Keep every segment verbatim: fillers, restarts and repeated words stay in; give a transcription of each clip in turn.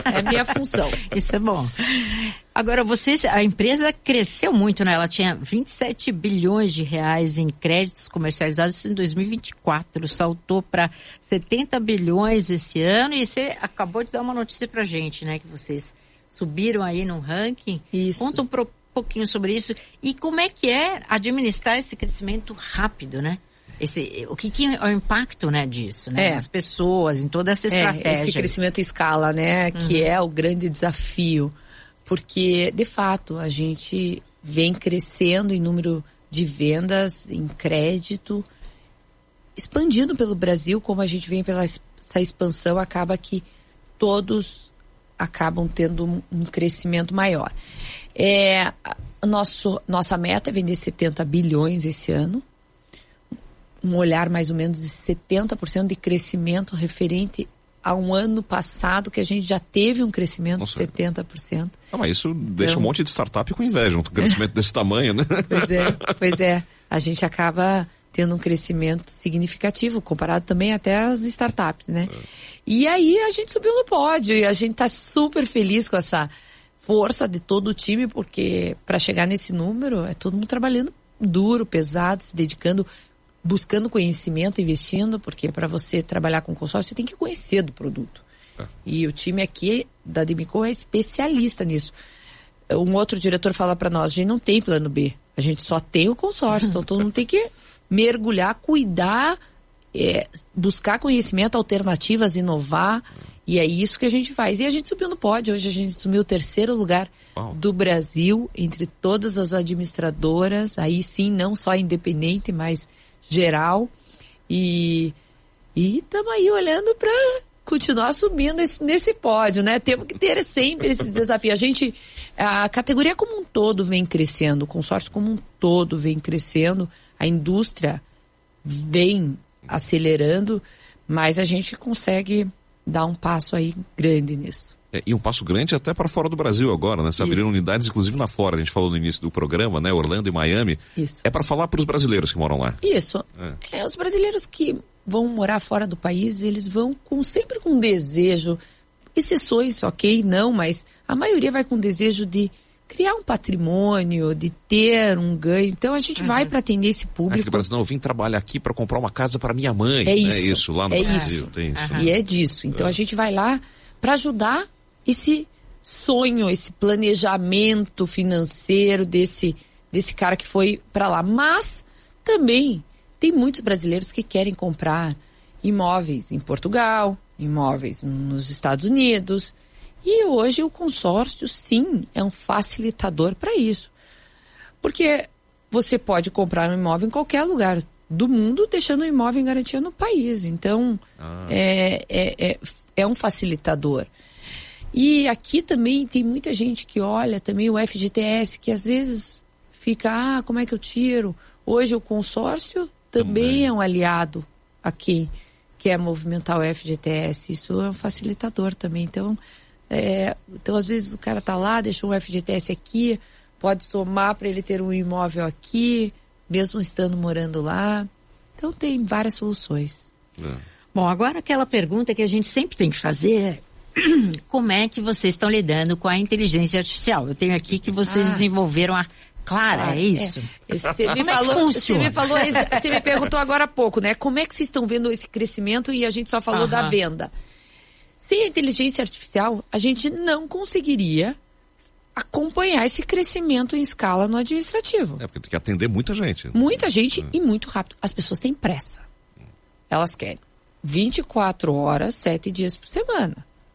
É a minha função. Isso é bom. Agora, vocês, a empresa cresceu muito, né? Ela tinha vinte e sete bilhões de reais em créditos comercializados em dois mil e vinte e quatro. Saltou para setenta bilhões esse ano. E você acabou de dar uma notícia pra gente, né? Que vocês subiram aí no ranking. Isso. Conta um pro, pouquinho sobre isso. E como é que é administrar esse crescimento rápido, né? Esse, o que, que é o impacto, né, disso, né? É. As pessoas, em toda essa estratégia. É, esse crescimento em escala, né? Uhum. Que é o grande desafio. Porque, de fato, a gente vem crescendo em número de vendas, em crédito, expandindo pelo Brasil, como a gente vem pela essa expansão, acaba que todos acabam tendo um, um crescimento maior. É, nosso, nossa meta é vender setenta bilhões esse ano, um olhar mais ou menos de setenta por cento de crescimento referente a um ano passado que a gente já teve um crescimento Nossa. de setenta por cento. Ah, mas isso deixa então, um monte de startup com inveja, um crescimento desse tamanho, né? Pois é, pois é. A gente acaba tendo um crescimento significativo, comparado também até às startups, né? É. E aí a gente subiu no pódio e a gente tá super feliz com essa força de todo o time, porque para chegar nesse número é todo mundo trabalhando duro, pesado, se dedicando, buscando conhecimento, investindo, porque para você trabalhar com consórcio, você tem que conhecer do produto. É. E o time aqui da Demicon é especialista nisso. Um outro diretor fala para nós, a gente não tem plano B, a gente só tem o consórcio, então todo mundo tem que mergulhar, cuidar, é, buscar conhecimento, alternativas, inovar, e é isso que a gente faz. E a gente subiu no pódio, hoje a gente assumiu o terceiro lugar Uau. do Brasil, entre todas as administradoras, aí sim, não só independente, mas geral, e estamos aí olhando para continuar subindo esse, nesse pódio, né? Temos que ter sempre esse desafio. A gente, a categoria como um todo vem crescendo, o consórcio como um todo vem crescendo, a indústria vem acelerando, mas a gente consegue dar um passo aí grande nisso. É, e um passo grande até para fora do Brasil agora, né? Se abriram unidades, inclusive lá fora. A gente falou no início do programa, né? Orlando e Miami. Isso. É para falar para os brasileiros que moram lá. Isso. É. É, os brasileiros que vão morar fora do país, eles vão com, sempre com desejo, exceções, ok, não, mas a maioria vai com desejo de criar um patrimônio, de ter um ganho. Então a gente uhum. vai para atender esse público. É que eu vim trabalhar aqui para comprar uma casa para minha mãe. É isso. É isso, lá no é Brasil. Isso. Tem isso. Uhum. E é disso. Então é. a gente vai lá para ajudar esse sonho, esse planejamento financeiro desse, desse cara que foi para lá. Mas também tem muitos brasileiros que querem comprar imóveis em Portugal, imóveis nos Estados Unidos. E hoje o consórcio, sim, é um facilitador para isso. Porque você pode comprar um imóvel em qualquer lugar do mundo, deixando o imóvel em garantia no país. Então, ah. é, é, é, é um facilitador. E aqui também tem muita gente que olha também o F G T S, que às vezes fica, ah, como é que eu tiro? Hoje o consórcio também, também. é um aliado a quem quer movimentar o F G T S. Isso é um facilitador também. Então, é, então às vezes o cara tá lá, deixa um F G T S aqui, pode somar para ele ter um imóvel aqui, mesmo estando morando lá. Então tem várias soluções. É. Bom, agora aquela pergunta que a gente sempre tem que fazer é: como é que vocês estão lidando com a inteligência artificial? Eu tenho aqui que vocês ah. desenvolveram a Clara, ah, é isso? É. Você me falou, é você me falou, você me perguntou agora há pouco, né? Como é que vocês estão vendo esse crescimento e a gente só falou uh-huh. da venda? Sem a inteligência artificial, a gente não conseguiria acompanhar esse crescimento em escala no administrativo. É, porque tem que atender muita gente. Muita gente é. e muito rápido. As pessoas têm pressa. Elas querem vinte e quatro horas, sete dias por semana.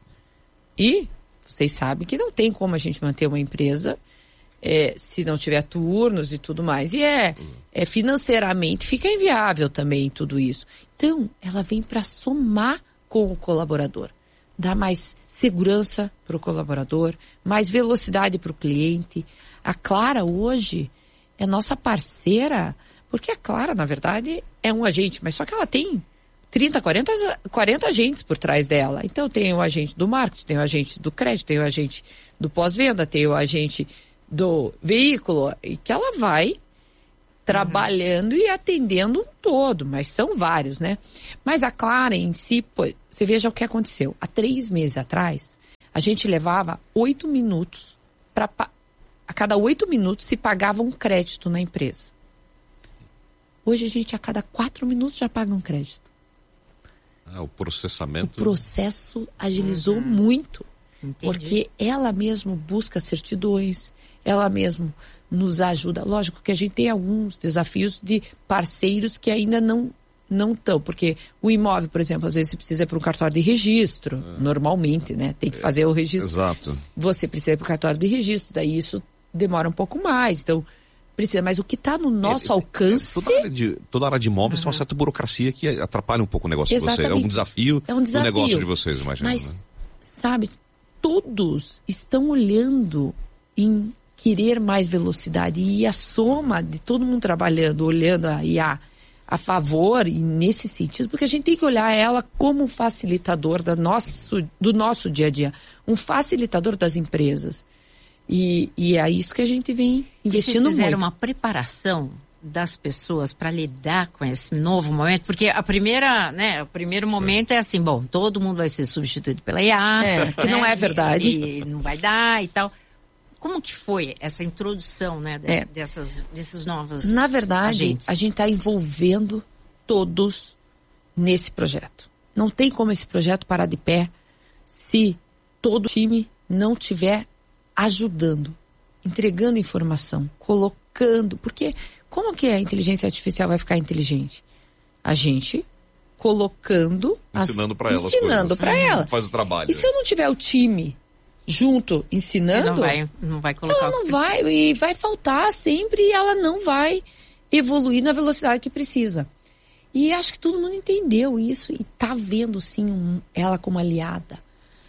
E vocês sabem que não tem como a gente manter uma empresa é, se não tiver turnos e tudo mais. E é, é financeiramente fica inviável também tudo isso. Então, ela vem para somar com o colaborador. Dar mais segurança para o colaborador, mais velocidade para o cliente. A Clara hoje é nossa parceira, porque a Clara, na verdade, é um agente, mas só que ela tem trinta, quarenta, quarenta agentes por trás dela. Então tem o agente do marketing, tem o agente do crédito, tem o agente do pós-venda, tem o agente do veículo, e que ela vai trabalhando uhum. e atendendo um todo, mas são vários, né? Mas a Clara em si, pô, você veja o que aconteceu. Há três meses atrás, A gente levava oito minutos para... A cada oito minutos se pagava um crédito na empresa. Hoje a gente a cada quatro minutos já paga um crédito. Ah, o processamento... O processo agilizou uhum. muito. Entendi. Porque ela mesmo busca certidões, ela mesmo nos ajuda. Lógico que a gente tem alguns desafios de parceiros que ainda não não estão. Porque o imóvel, por exemplo, às vezes você precisa ir para um cartório de registro, é. normalmente, né? Tem que fazer o registro. Exato. Você precisa ir para o cartório de registro, daí isso demora um pouco mais. Então, precisa. Mas o que está no nosso é, alcance... Toda a área de, toda a área de imóveis uhum. tem uma certa burocracia que atrapalha um pouco o negócio Exatamente. de vocês. É um desafio, é um desafio do negócio de vocês, imagina. Mas, né? sabe, todos estão olhando em querer mais velocidade. E a soma de todo mundo trabalhando, olhando a I A a favor, e nesse sentido, porque a gente tem que olhar ela como um facilitador da nosso, do nosso dia a dia. Um facilitador das empresas. E, e é isso que a gente vem investindo muito. Vocês fizeram uma preparação das pessoas para lidar com esse novo momento? Porque a primeira, né, o primeiro momento é assim, bom, todo mundo vai ser substituído pela I A. É, que né, não é verdade. E, e não vai dar e tal. Como que foi essa introdução, né, de, é. dessas, desses novos Na verdade, agentes? A gente está envolvendo todos nesse projeto. Não tem como esse projeto parar de pé se todo o time não tiver ajudando, entregando informação, colocando... Porque como que a inteligência artificial vai ficar inteligente? A gente colocando... Ensinando para ela as Ensinando para ela. Faz o trabalho. E se eu não tiver o time junto, ensinando... Não vai, não vai colocar ela não vai, e vai faltar sempre, e ela não vai evoluir na velocidade que precisa. E acho que todo mundo entendeu isso e tá vendo, sim, um, ela como aliada.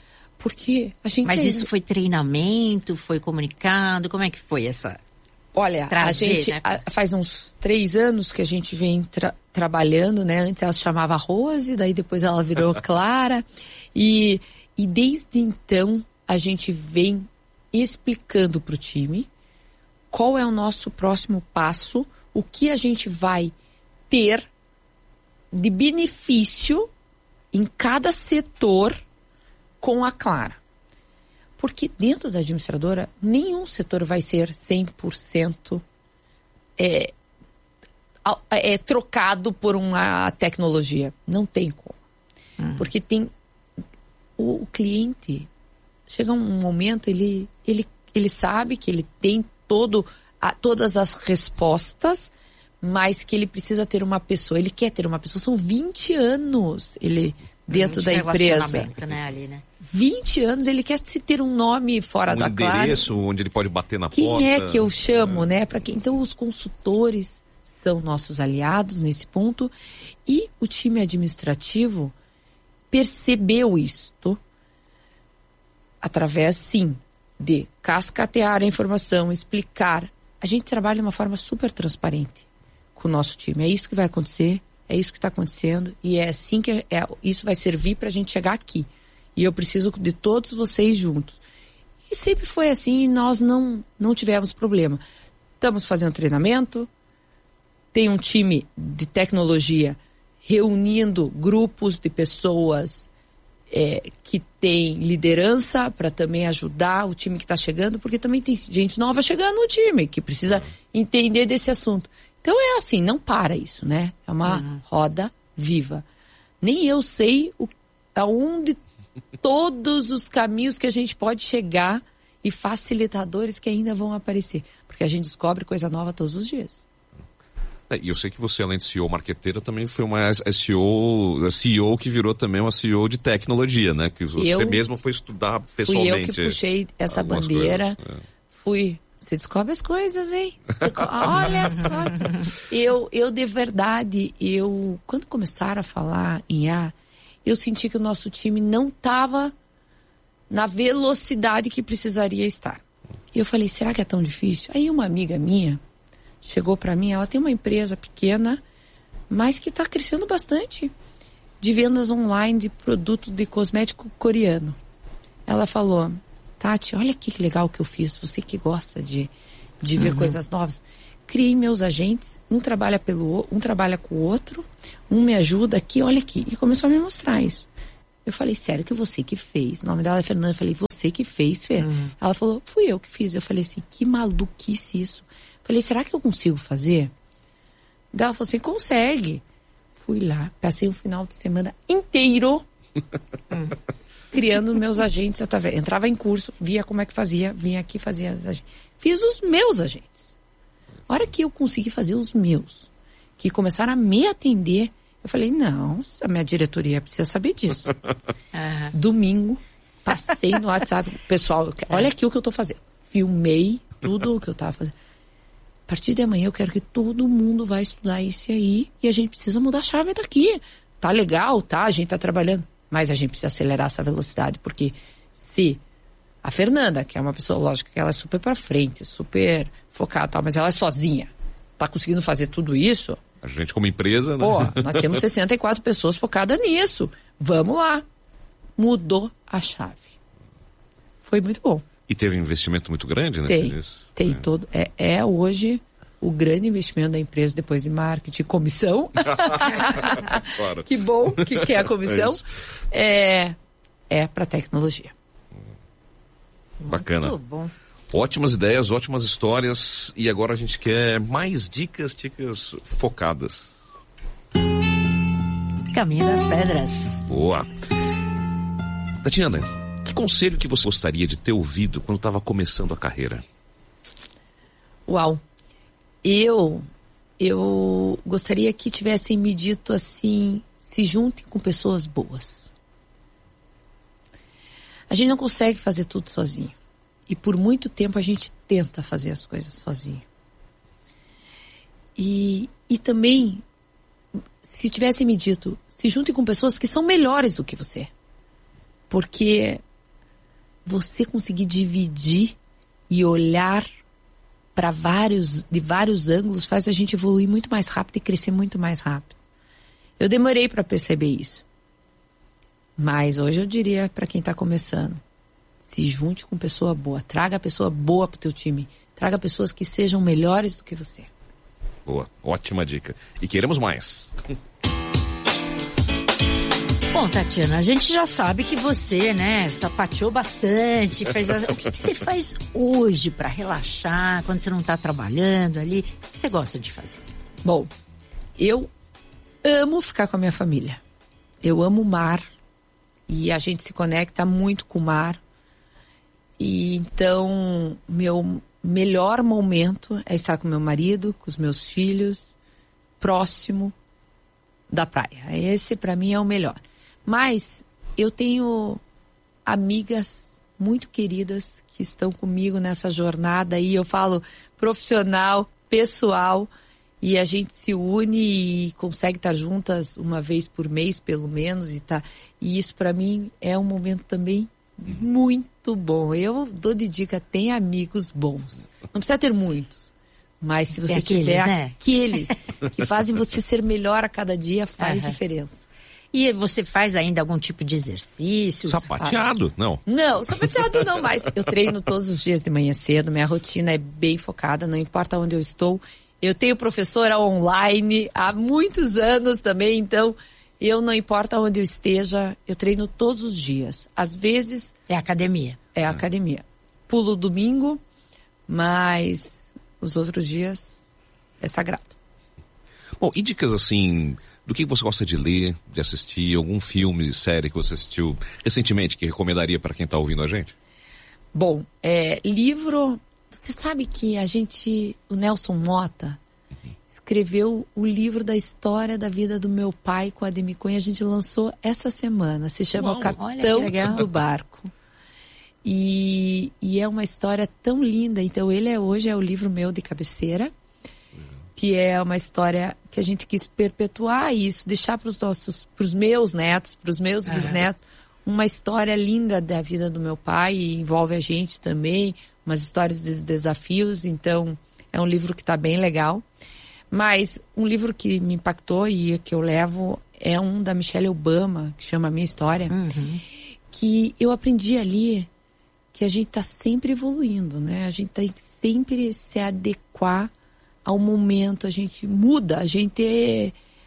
Porque a gente... Mas isso foi treinamento, foi comunicado, como é que foi essa... Olha, trazer, a gente né? a, faz uns três anos que a gente vem tra trabalhando, né? Antes ela se chamava Rose, daí depois ela virou Clara. E, e desde então a gente vem explicando para o time qual é o nosso próximo passo, o que a gente vai ter de benefício em cada setor com a Clara. Porque dentro da administradora, nenhum setor vai ser cem por cento é, é, trocado por uma tecnologia. Não tem como. Hum. Porque tem o, o cliente, chega um momento, ele, ele, ele sabe que ele tem todo, a, todas as respostas, mas que ele precisa ter uma pessoa. Ele quer ter uma pessoa. São vinte anos ele dentro da empresa. Né, ali, né? vinte anos, ele quer se ter um nome fora um da Clara. Um endereço onde ele pode bater na Quem porta. Quem é que eu chamo, é. né? Pra quem? Então, os consultores são nossos aliados nesse ponto. E o time administrativo percebeu isto através, sim, de cascatear a informação, explicar. A gente trabalha de uma forma super transparente com o nosso time. É isso que vai acontecer, é isso que está acontecendo. E é assim que é, isso vai servir para a gente chegar aqui. E eu preciso de todos vocês juntos. E sempre foi assim e nós não, não tivemos problema. Estamos fazendo treinamento, tem um time de tecnologia reunindo grupos de pessoas é, que têm liderança para também ajudar o time que está chegando, porque também tem gente nova chegando no time que precisa entender desse assunto. Então é assim, não para isso, né? É uma uhum. roda viva. Nem eu sei o, aonde todos os caminhos que a gente pode chegar e facilitadores que ainda vão aparecer. Porque a gente descobre coisa nova todos os dias. É, e eu sei que você, além de C E O marqueteira, também foi uma C E O, C E O que virou também uma C E O de tecnologia, né? Que você eu, mesmo foi estudar pessoalmente. Fui eu que puxei essa bandeira. Coisas, é. Fui... Você descobre as coisas, hein? Você, olha só. Eu, eu, de verdade, eu... Quando começaram a falar em I A, eu senti que o nosso time não estava na velocidade que precisaria estar. E eu falei, será que é tão difícil? Aí uma amiga minha chegou para mim, ela tem uma empresa pequena, mas que está crescendo bastante, de vendas online de produto de cosmético coreano. Ela falou, Tati, olha aqui que legal que eu fiz, você que gosta de, de ver uhum. coisas novas. Criei meus agentes, um trabalha pelo um trabalha com o outro, um me ajuda aqui, olha aqui. E começou a me mostrar isso. Eu falei, sério que você que fez? O nome dela é Fernanda. Eu falei, você que fez, Fê? Uhum. Ela falou, fui eu que fiz. Eu falei assim, que maluquice isso. Eu falei, será que eu consigo fazer? Daí ela falou assim, consegue. Fui lá, passei um final de semana inteiro criando meus agentes através. Entrava em curso, via como é que fazia, vinha aqui, fazia. Fiz os meus agentes. A hora que eu consegui fazer os meus, que começaram a me atender, eu falei, não, a minha diretoria precisa saber disso. Uhum. Domingo, passei no WhatsApp, pessoal, olha aqui o que eu tô fazendo. Filmei tudo o que eu tava fazendo. A partir de amanhã eu quero que todo mundo vai estudar isso aí e a gente precisa mudar a chave daqui. Tá legal, tá? A gente tá trabalhando, mas a gente precisa acelerar essa velocidade, porque se a Fernanda, que é uma pessoa, lógico que ela é super pra frente, super focada, tal, mas ela é sozinha, tá conseguindo fazer tudo isso. A gente como empresa, né? Pô, nós temos sessenta e quatro pessoas focadas nisso. Vamos lá. Mudou a chave. Foi muito bom. E teve um investimento muito grande, né? Tem, tem é. todo. É, é hoje o grande investimento da empresa depois de marketing, comissão. Claro. Que bom que quer a comissão. É, é, é para tecnologia. Bacana. Muito bom. Ótimas ideias, ótimas histórias. E agora a gente quer mais dicas, dicas focadas. Caminho das Pedras. Boa. Tatiana, que conselho que você gostaria de ter ouvido quando estava começando a carreira? Uau. Eu, eu gostaria que tivessem me dito assim, se juntem com pessoas boas. A gente não consegue fazer tudo sozinho. E por muito tempo a gente tenta fazer as coisas sozinho. E, e também, se tivessem me dito, se junte com pessoas que são melhores do que você. Porque você conseguir dividir e olhar para vários, de vários ângulos faz a gente evoluir muito mais rápido e crescer muito mais rápido. Eu demorei para perceber isso. Mas hoje eu diria para quem está começando, se junte com pessoa boa, traga pessoa boa pro teu time, traga pessoas que sejam melhores do que você. Boa, ótima dica. E queremos mais. Bom, Tatiana, a gente já sabe que você, né, sapateou bastante, fez a... o que, que você faz hoje para relaxar, quando você não tá trabalhando ali, o que você gosta de fazer? Bom, eu amo ficar com a minha família, eu amo o mar, e a gente se conecta muito com o mar. E então, meu melhor momento é estar com meu marido, com os meus filhos, próximo da praia. Esse para mim é o melhor. Mas eu tenho amigas muito queridas que estão comigo nessa jornada e eu falo profissional, pessoal, e a gente se une e consegue estar juntas uma vez por mês, pelo menos, e tá. E isso para mim é um momento também muito bom. Eu dou de dica, tem amigos bons. Não precisa ter muitos, mas se você aqueles, tiver né? aqueles que fazem você ser melhor a cada dia, faz uhum. diferença. E você faz ainda algum tipo de exercício? Sapateado, não? Não, sapateado não, mas eu treino todos os dias de manhã cedo, minha rotina é bem focada, não importa onde eu estou. Eu tenho professora online há muitos anos também, então eu não importa onde eu esteja, eu treino todos os dias. Às vezes... É academia. É academia. Pulo domingo, mas os outros dias é sagrado. Bom, e dicas assim, do que você gosta de ler, de assistir, algum filme, série que você assistiu recentemente que recomendaria para quem está ouvindo a gente? Bom, é, livro... Você sabe que a gente, o Nelson Motta, uhum. escreveu o livro da história da vida do meu pai com a Ademir Cunha. A gente lançou essa semana. Se chama Uau, O Capitão do Barco. E, e é uma história tão linda. Então, ele é, hoje é o livro meu de cabeceira, uhum. que é uma história que a gente quis perpetuar isso, deixar para os nossos, para os meus netos, para os meus uhum. bisnetos, uma história linda da vida do meu pai, e envolve a gente também, umas histórias de desafios, então é um livro que está bem legal. Mas um livro que me impactou e que eu levo é um da Michelle Obama, que chama A Minha História, uhum. que eu aprendi ali que a gente está sempre evoluindo, né? A gente tem que sempre se adequar ao momento, a gente muda, a gente, é,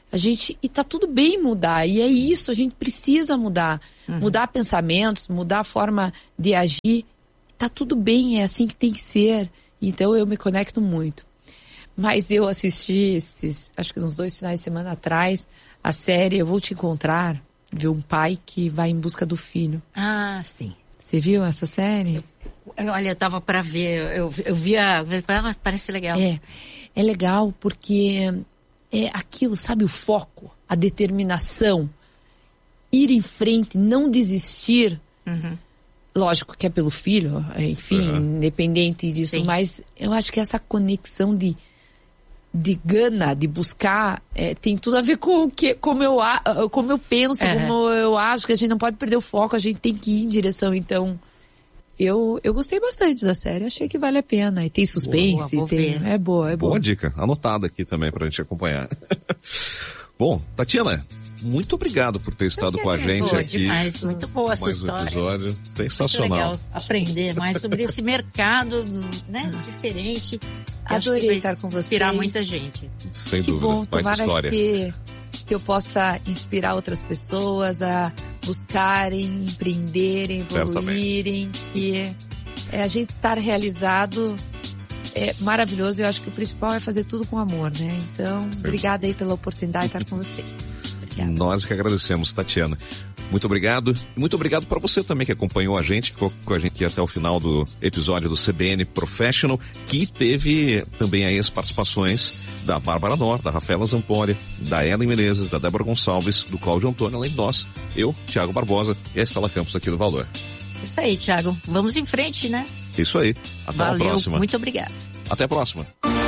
A gente, e tá tudo bem mudar, e é isso, a gente precisa mudar. Uhum. Mudar pensamentos, mudar a forma de agir. Tá tudo bem, é assim que tem que ser. Então eu me conecto muito. Mas eu assisti, esses, acho que uns dois finais de semana atrás, a série Eu Vou Te Encontrar, de um pai que vai em busca do filho. Ah, sim. Você viu essa série? Eu, olha, eu tava pra ver, eu, eu vi a... Parece legal. É, é legal porque... É aquilo, sabe, o foco, a determinação, ir em frente, não desistir. Uhum. Lógico que é pelo filho, enfim, uhum. independente disso, Sim. mas eu acho que essa conexão de, de gana, de buscar, é, tem tudo a ver com o que, como, eu, como eu penso, uhum. como eu acho que a gente não pode perder o foco, a gente tem que ir em direção, então... Eu, eu gostei bastante da série, achei que vale a pena. E tem suspense, boa, tem, é boa, é boa. Boa dica, anotada aqui também pra gente acompanhar. Bom, Tatiana, muito obrigado por ter estado com a gente boa, aqui. Demais, muito boa essa mais história. Um episódio sensacional. Muito legal aprender mais sobre esse mercado, né, diferente. Adorei estar com vocês. Inspirar muita gente. Sem que dúvida, bom, tomara história. que... que eu possa inspirar outras pessoas a buscarem, empreenderem, evoluírem, e é, a gente estar realizado é maravilhoso. Eu acho que o principal é fazer tudo com amor, né? Então, obrigada aí pela oportunidade de estar com você. Obrigada. Nós que agradecemos, Tatiana. Muito obrigado. Muito obrigado para você também que acompanhou a gente, ficou com a gente aqui até o final do episódio do C B N Professional, que teve também aí as participações da Bárbara Nor, da Rafaela Zampori, da Ellen Menezes, da Débora Gonçalves, do Cláudio Antônio, além de nós, eu, Thiago Barbosa e a Estela Campos aqui do Valor. Isso aí, Thiago. Vamos em frente, né? Isso aí. Até Valeu, a próxima. Muito obrigada. Até a próxima.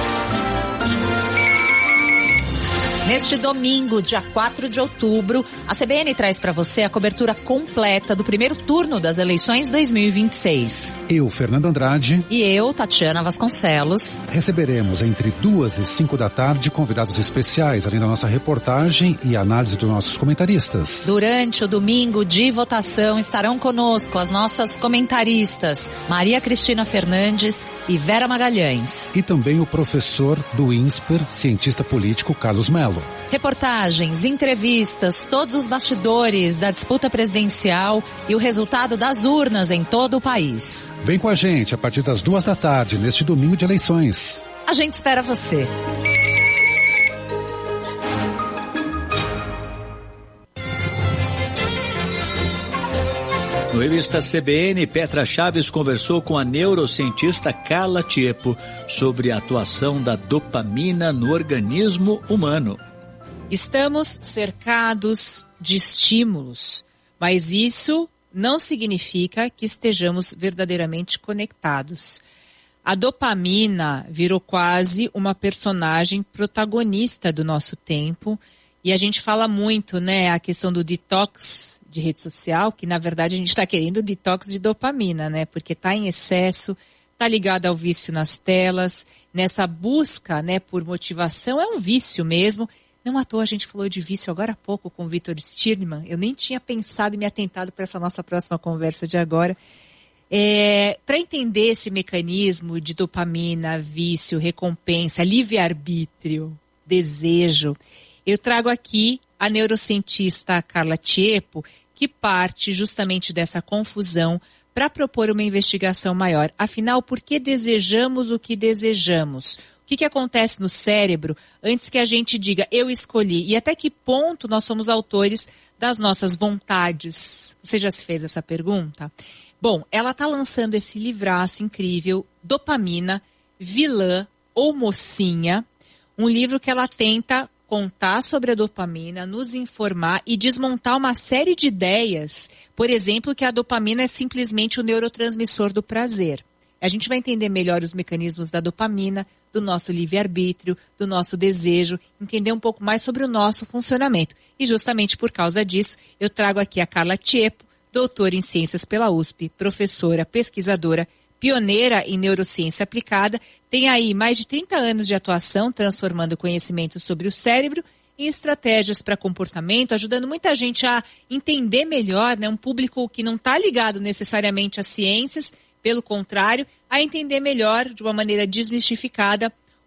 Neste domingo, dia quatro de outubro, a C B N traz para você a cobertura completa do primeiro turno das eleições dois mil e vinte e seis. Eu, Fernando Andrade. E eu, Tatiana Vasconcelos. Receberemos entre duas e cinco da tarde convidados especiais, além da nossa reportagem e análise dos nossos comentaristas. Durante o domingo de votação estarão conosco as nossas comentaristas Maria Cristina Fernandes e Vera Magalhães. E também o professor do INSPER, cientista político Carlos Mello. Reportagens, entrevistas, todos os bastidores da disputa presidencial e o resultado das urnas em todo o país. Vem com a gente a partir das duas da tarde, neste domingo de eleições. A gente espera você. No Revista C B N, Petra Chaves conversou com a neurocientista Carla Tiepo sobre a atuação da dopamina no organismo humano. Estamos cercados de estímulos, mas isso não significa que estejamos verdadeiramente conectados. A dopamina virou quase uma personagem protagonista do nosso tempo, e a gente fala muito, né, a questão do detox de rede social, que na verdade a gente está querendo detox de dopamina, né, porque está em excesso, está ligado ao vício nas telas, nessa busca, né, por motivação, é um vício mesmo. Não à toa a gente falou de vício agora há pouco com o Victor Stirnman, eu nem tinha pensado e me atentado para essa nossa próxima conversa de agora. É, para entender esse mecanismo de dopamina, vício, recompensa, livre-arbítrio, desejo, eu trago aqui a neurocientista Carla Tiepo, que parte justamente dessa confusão para propor uma investigação maior. Afinal, por que desejamos o que desejamos? O que, que acontece no cérebro antes que a gente diga, eu escolhi? E até que ponto nós somos autores das nossas vontades? Você já se fez essa pergunta? Bom, ela está lançando esse livraço incrível, Dopamina, Vilã ou Mocinha, um livro que ela tenta contar sobre a dopamina, nos informar e desmontar uma série de ideias, por exemplo, que a dopamina é simplesmente o neurotransmissor do prazer. A gente vai entender melhor os mecanismos da dopamina, do nosso livre-arbítrio, do nosso desejo, entender um pouco mais sobre o nosso funcionamento. E justamente por causa disso, eu trago aqui a Carla Tiepo, doutora em Ciências pela U S P, professora, pesquisadora, pioneira em neurociência aplicada, tem aí mais de trinta anos de atuação, transformando conhecimento sobre o cérebro em estratégias para comportamento, ajudando muita gente a entender melhor, né, um público que não está ligado necessariamente às ciências, pelo contrário, a entender melhor, de uma maneira desmistificada,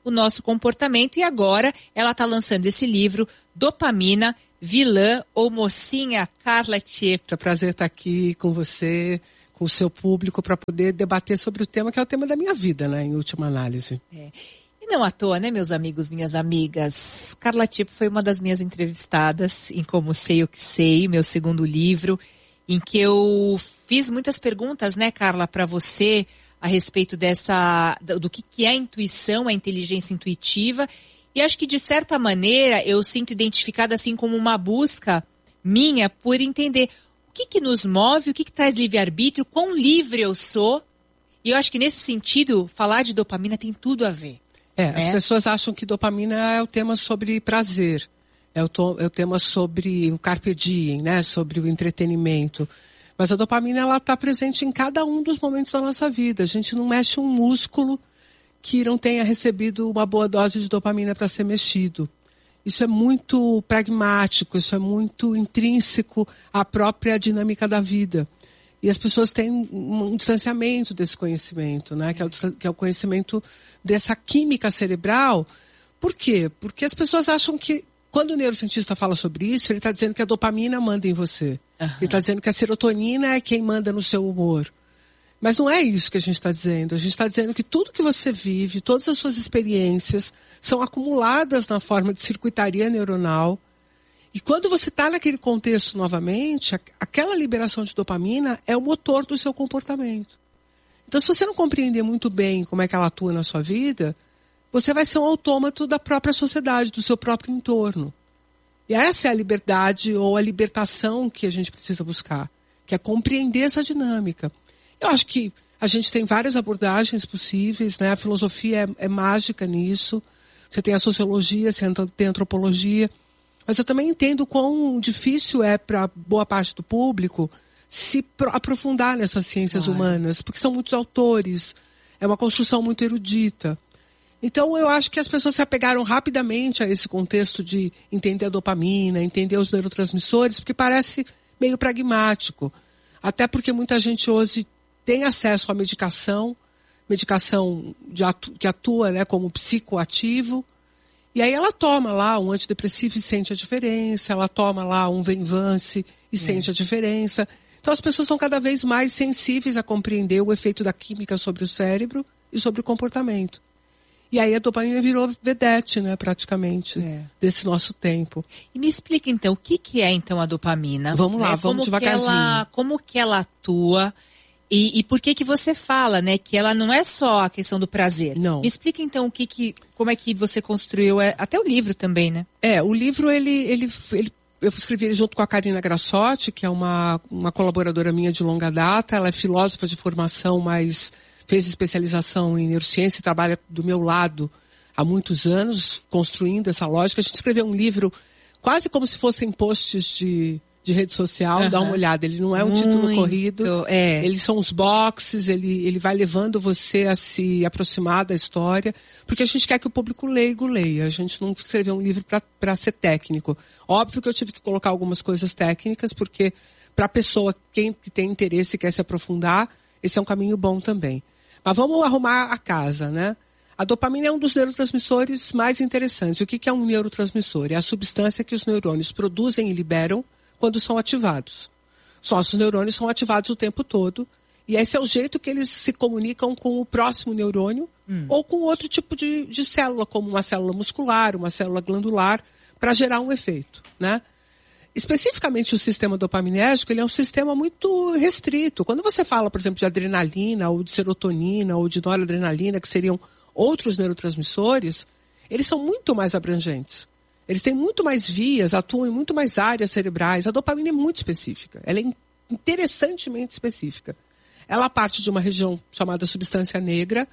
o nosso comportamento. E agora ela está lançando esse livro, Dopamina, Vilã ou Mocinha. Carla Tiepo. É um prazer estar aqui com você, com o seu público, para poder debater sobre o tema que é o tema da minha vida, né, em última análise. É. E não à toa, né, meus amigos, minhas amigas? Carla Tiepo foi uma das minhas entrevistadas em Como Sei o Que Sei, meu segundo livro, em que eu fiz muitas perguntas, né, Carla, para você a respeito dessa, do que, que é a intuição, a inteligência intuitiva. E acho que, de certa maneira, eu sinto identificada assim como uma busca minha por entender o que, que nos move, o que, que traz livre-arbítrio, quão livre eu sou. E eu acho que, nesse sentido, falar de dopamina tem tudo a ver. É, as é. pessoas acham que dopamina é o tema sobre prazer, é o, to, é o tema sobre o carpe diem, né, sobre o entretenimento. Mas a dopamina, ela está presente em cada um dos momentos da nossa vida. A gente não mexe um músculo que não tenha recebido uma boa dose de dopamina para ser mexido. Isso é muito pragmático, isso é muito intrínseco à própria dinâmica da vida. E as pessoas têm um distanciamento desse conhecimento, né? Que é o, que é o conhecimento dessa química cerebral. Por quê? Porque as pessoas acham que, quando o neurocientista fala sobre isso, ele está dizendo que a dopamina manda em você. Uhum. Ele está dizendo que a serotonina é quem manda no seu humor. Mas não é isso que a gente está dizendo. A gente está dizendo que tudo que você vive, todas as suas experiências, são acumuladas na forma de circuitaria neuronal. E quando você está naquele contexto novamente, aquela liberação de dopamina é o motor do seu comportamento. Então, se você não compreender muito bem como é que ela atua na sua vida, você vai ser um autômato da própria sociedade, do seu próprio entorno. E essa é a liberdade ou a libertação que a gente precisa buscar, que é compreender essa dinâmica. Eu acho que a gente tem várias abordagens possíveis, né? A filosofia é, é mágica nisso. Você tem a sociologia, você tem a antropologia. Mas eu também entendo quão difícil é para boa parte do público se aprofundar nessas ciências claro. humanas, porque são muitos autores, é uma construção muito erudita. Então eu acho que as pessoas se apegaram rapidamente a esse contexto de entender a dopamina, entender os neurotransmissores, porque parece meio pragmático. Até porque muita gente hoje tem acesso à medicação, medicação de atu- que atua, né, como psicoativo. E aí ela toma lá um antidepressivo e sente a diferença, ela toma lá um Venvance e é. sente a diferença. Então as pessoas são cada vez mais sensíveis a compreender o efeito da química sobre o cérebro e sobre o comportamento. E aí a dopamina virou vedete, né, praticamente, é. desse nosso tempo. E me explica então, o que, que é então a dopamina? Vamos lá, né? vamos como devagarzinho. Que ela, como que ela atua? E, e por que que você fala, né, que ela não é só a questão do prazer? Não. Me explica então o que que, como é que você construiu, é, até o livro também, né? É, o livro, ele, ele, ele, eu escrevi ele junto com a Karina Grassotti, que é uma, uma colaboradora minha de longa data. Ela é filósofa de formação, mas fez especialização em neurociência e trabalha do meu lado há muitos anos, construindo essa lógica. A gente escreveu um livro quase como se fossem posts de... de rede social, uhum. dá uma olhada. Ele não é um Muito, título corrido, é. eles são os boxes, ele, ele vai levando você a se aproximar da história, porque a gente quer que o público leigo leia. A gente não escreveu um livro para ser técnico. Óbvio que eu tive que colocar algumas coisas técnicas, porque para a pessoa, quem tem interesse e quer se aprofundar, esse é um caminho bom também. Mas vamos arrumar a casa, né? A dopamina é um dos neurotransmissores mais interessantes. O que, que é um neurotransmissor? É a substância que os neurônios produzem e liberam quando são ativados. Os nossos neurônios são ativados o tempo todo, e esse é o jeito que eles se comunicam com o próximo neurônio hum. ou com outro tipo de, de célula, como uma célula muscular, uma célula glandular, para gerar um efeito, né? Especificamente o sistema dopaminérgico, ele é um sistema muito restrito. Quando você fala, por exemplo, de adrenalina, ou de serotonina, ou de noradrenalina, que seriam outros neurotransmissores, eles são muito mais abrangentes. Eles têm muito mais vias, atuam em muito mais áreas cerebrais. A dopamina é muito específica. Ela é interessantemente específica. Ela parte de uma região chamada substância negra,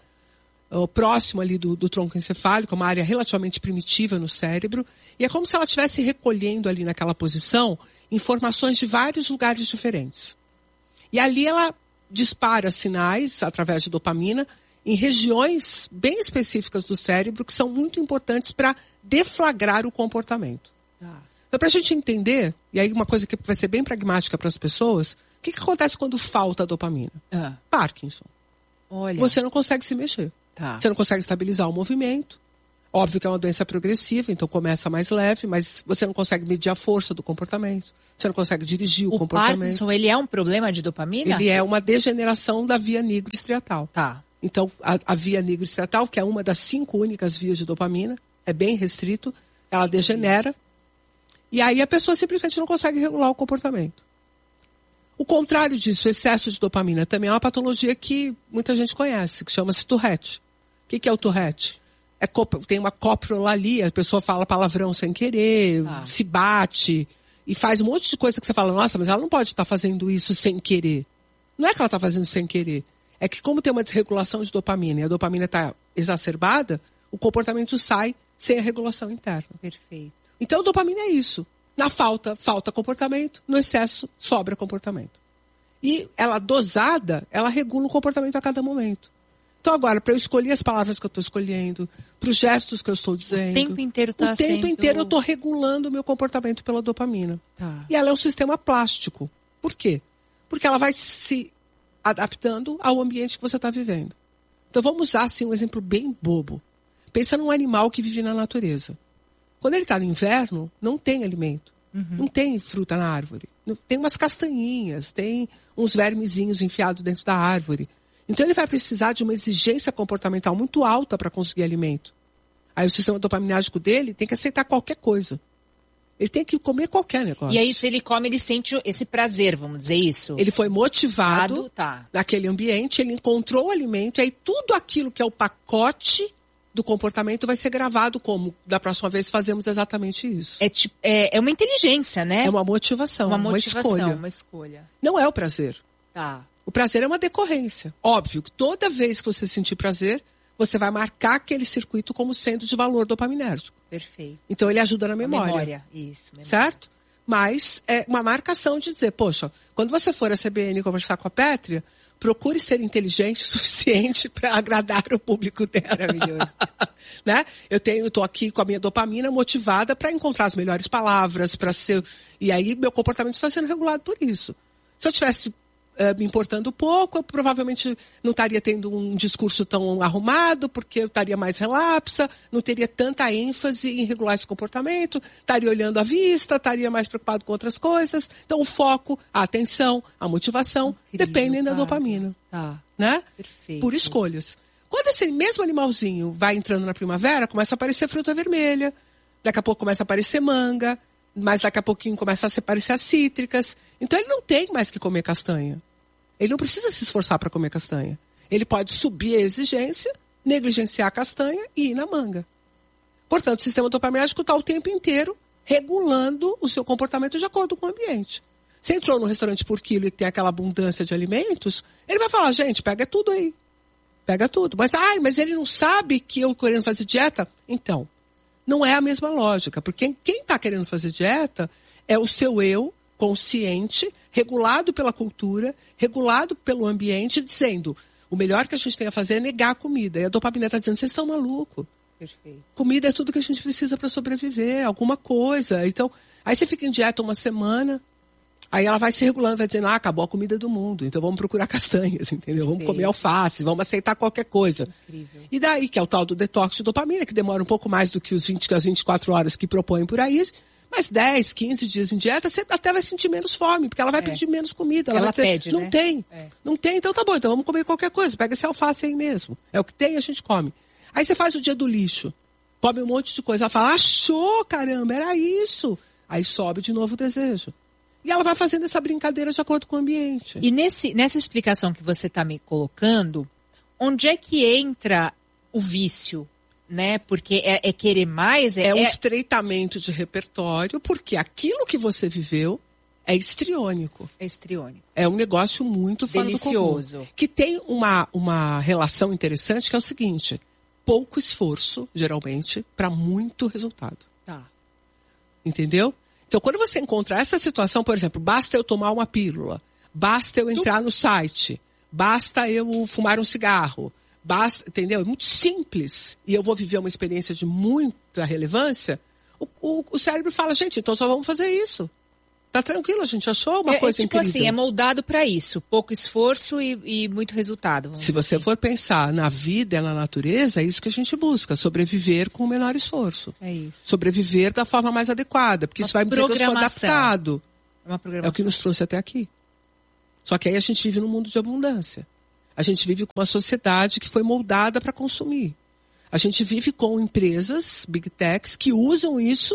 próximo ali do, do tronco encefálico, uma área relativamente primitiva no cérebro. E é como se ela estivesse recolhendo ali naquela posição informações de vários lugares diferentes. E ali ela dispara sinais, através de dopamina, em regiões bem específicas do cérebro que são muito importantes para deflagrar o comportamento. Ah. Então, para a gente entender, e aí uma coisa que vai ser bem pragmática para as pessoas, o que, que acontece quando falta a dopamina? Ah. Parkinson. Olha. Você não consegue se mexer. Tá. Você não consegue estabilizar o movimento. Óbvio que é uma doença progressiva, então começa mais leve, mas você não consegue medir a força do comportamento. Você não consegue dirigir o, o comportamento. O Parkinson, ele é um problema de dopamina? Ele é uma degeneração da via nigrostriatal. Tá. Então, a, a via nigrostriatal, que é uma das cinco únicas vias de dopamina, é bem restrito, ela degenera. Isso. E aí a pessoa simplesmente não consegue regular o comportamento. O contrário disso, o excesso de dopamina, também é uma patologia que muita gente conhece, que chama-se Tourette. O que, que é o Tourette? É, tem uma coprolalia, a pessoa fala palavrão sem querer, ah. se bate e faz um monte de coisa que você fala, nossa, mas ela não pode estar fazendo isso sem querer. Não é que ela está fazendo sem querer. É que como tem uma desregulação de dopamina e a dopamina está exacerbada, o comportamento sai sem a regulação interna. Perfeito. Então, a dopamina é isso. Na falta, falta comportamento. No excesso, sobra comportamento. E ela dosada, ela regula o comportamento a cada momento. Então agora, para eu escolher as palavras que eu estou escolhendo, para os gestos que eu estou dizendo... O tempo inteiro está O tempo sendo... inteiro eu estou regulando o meu comportamento pela dopamina. Tá. E ela é um sistema plástico. Por quê? Porque ela vai se adaptando ao ambiente que você está vivendo. Então vamos usar assim, um exemplo bem bobo. Pensa num animal que vive na natureza. Quando ele está no inverno, não tem alimento. Uhum. Não tem fruta na árvore. Tem umas castanhinhas, tem uns vermezinhos enfiados dentro da árvore. Então ele vai precisar de uma exigência comportamental muito alta para conseguir alimento. Aí o sistema dopaminérgico dele tem que aceitar qualquer coisa. Ele tem que comer qualquer negócio. E aí se ele come, ele sente esse prazer, vamos dizer isso? Ele foi motivado tá. naquele ambiente, ele encontrou o alimento, e aí tudo aquilo que é o pacote do comportamento vai ser gravado como, da próxima vez, fazemos exatamente isso. É, tipo, é, é uma inteligência, né? É uma motivação, uma, uma motivação, escolha. uma escolha. Não é o prazer. Tá. O prazer é uma decorrência. Óbvio que toda vez que você sentir prazer, você vai marcar aquele circuito como sendo de valor dopaminérgico. Perfeito. Então ele ajuda na memória. A memória, isso. Memória. Certo? Mas é uma marcação de dizer, poxa, quando você for a C B N conversar com a Pétria, procure ser inteligente o suficiente para agradar o público dela. Maravilhoso. Né? Eu tenho, estou aqui com a minha dopamina motivada para encontrar as melhores palavras, para ser. E aí meu comportamento está sendo regulado por isso. Se eu tivesse Uh, me importando pouco, eu provavelmente não estaria tendo um discurso tão arrumado, porque eu estaria mais relapsa, não teria tanta ênfase em regular esse comportamento, estaria olhando à vista, estaria mais preocupado com outras coisas. Então o foco, a atenção, a motivação, incrível, dependem da dopamina. Tá. Né? Perfeito. Por escolhas. Quando esse mesmo animalzinho vai entrando na primavera, começa a aparecer fruta vermelha, daqui a pouco começa a aparecer manga, mas daqui a pouquinho começa a aparecer as cítricas. Então ele não tem mais que comer castanha. Ele não precisa se esforçar para comer castanha. Ele pode subir a exigência, negligenciar a castanha e ir na manga. Portanto, o sistema dopaminérgico está o tempo inteiro regulando o seu comportamento de acordo com o ambiente. Você entrou no restaurante por quilo e tem aquela abundância de alimentos, ele vai falar, gente, pega tudo aí. Pega tudo. Mas, ai, mas ele não sabe que eu querendo fazer dieta? Então, não é a mesma lógica, porque quem está querendo fazer dieta é o seu eu consciente, regulado pela cultura, regulado pelo ambiente, dizendo, o melhor que a gente tem a fazer é negar a comida. E a dopamina está dizendo, vocês estão malucos. Perfeito. Comida é tudo que a gente precisa para sobreviver, alguma coisa. Então, aí você fica em dieta uma semana, aí ela vai se regulando, vai dizendo, ah, acabou a comida do mundo, então vamos procurar castanhas, entendeu? Vamos comer alface, vamos aceitar qualquer coisa. Incrível. E daí, que é o tal do detox de dopamina, que demora um pouco mais do que os vinte, as vinte e quatro horas que propõem por aí, mas dez, quinze dias em dieta, você até vai sentir menos fome, porque ela vai é. pedir menos comida. Ela, ela vai dizer, pede, não né? tem. É. Não tem, então tá bom, então vamos comer qualquer coisa. Pega esse alface aí mesmo. É o que tem, a gente come. Aí você faz o dia do lixo. Come um monte de coisa. Ela fala, achou, caramba, era isso. Aí sobe de novo o desejo. E ela vai fazendo essa brincadeira de acordo com o ambiente. E nesse, nessa explicação que você está me colocando, onde é que entra o vício? Né? Porque é, é querer mais... É, é um é... estreitamento de repertório, porque aquilo que você viveu é histriônico. É histriônico. É um negócio muito fora delicioso. Do comum. Que tem uma, uma relação interessante, que é o seguinte, pouco esforço, geralmente, para muito resultado. Tá. Entendeu? Então, quando você encontra essa situação, por exemplo, basta eu tomar uma pílula, basta eu entrar tu... no site, basta eu fumar um cigarro, basta, entendeu? É muito simples. E eu vou viver uma experiência de muita relevância. O, o, o cérebro fala, gente, então só vamos fazer isso. Tá tranquilo, a gente achou uma é, coisa é, tipo incrível. assim, é moldado para isso. Pouco esforço e, e muito resultado. Se você assim. for pensar na vida e na natureza, é isso que a gente busca. Sobreviver com o menor esforço. É isso. Sobreviver da forma mais adequada. Porque Uma isso vai me dizer que eu sou programação. adaptado. É uma programação. É o que nos trouxe até aqui. Só que aí a gente vive num mundo de abundância. A gente vive com uma sociedade que foi moldada para consumir. A gente vive com empresas, big techs, que usam isso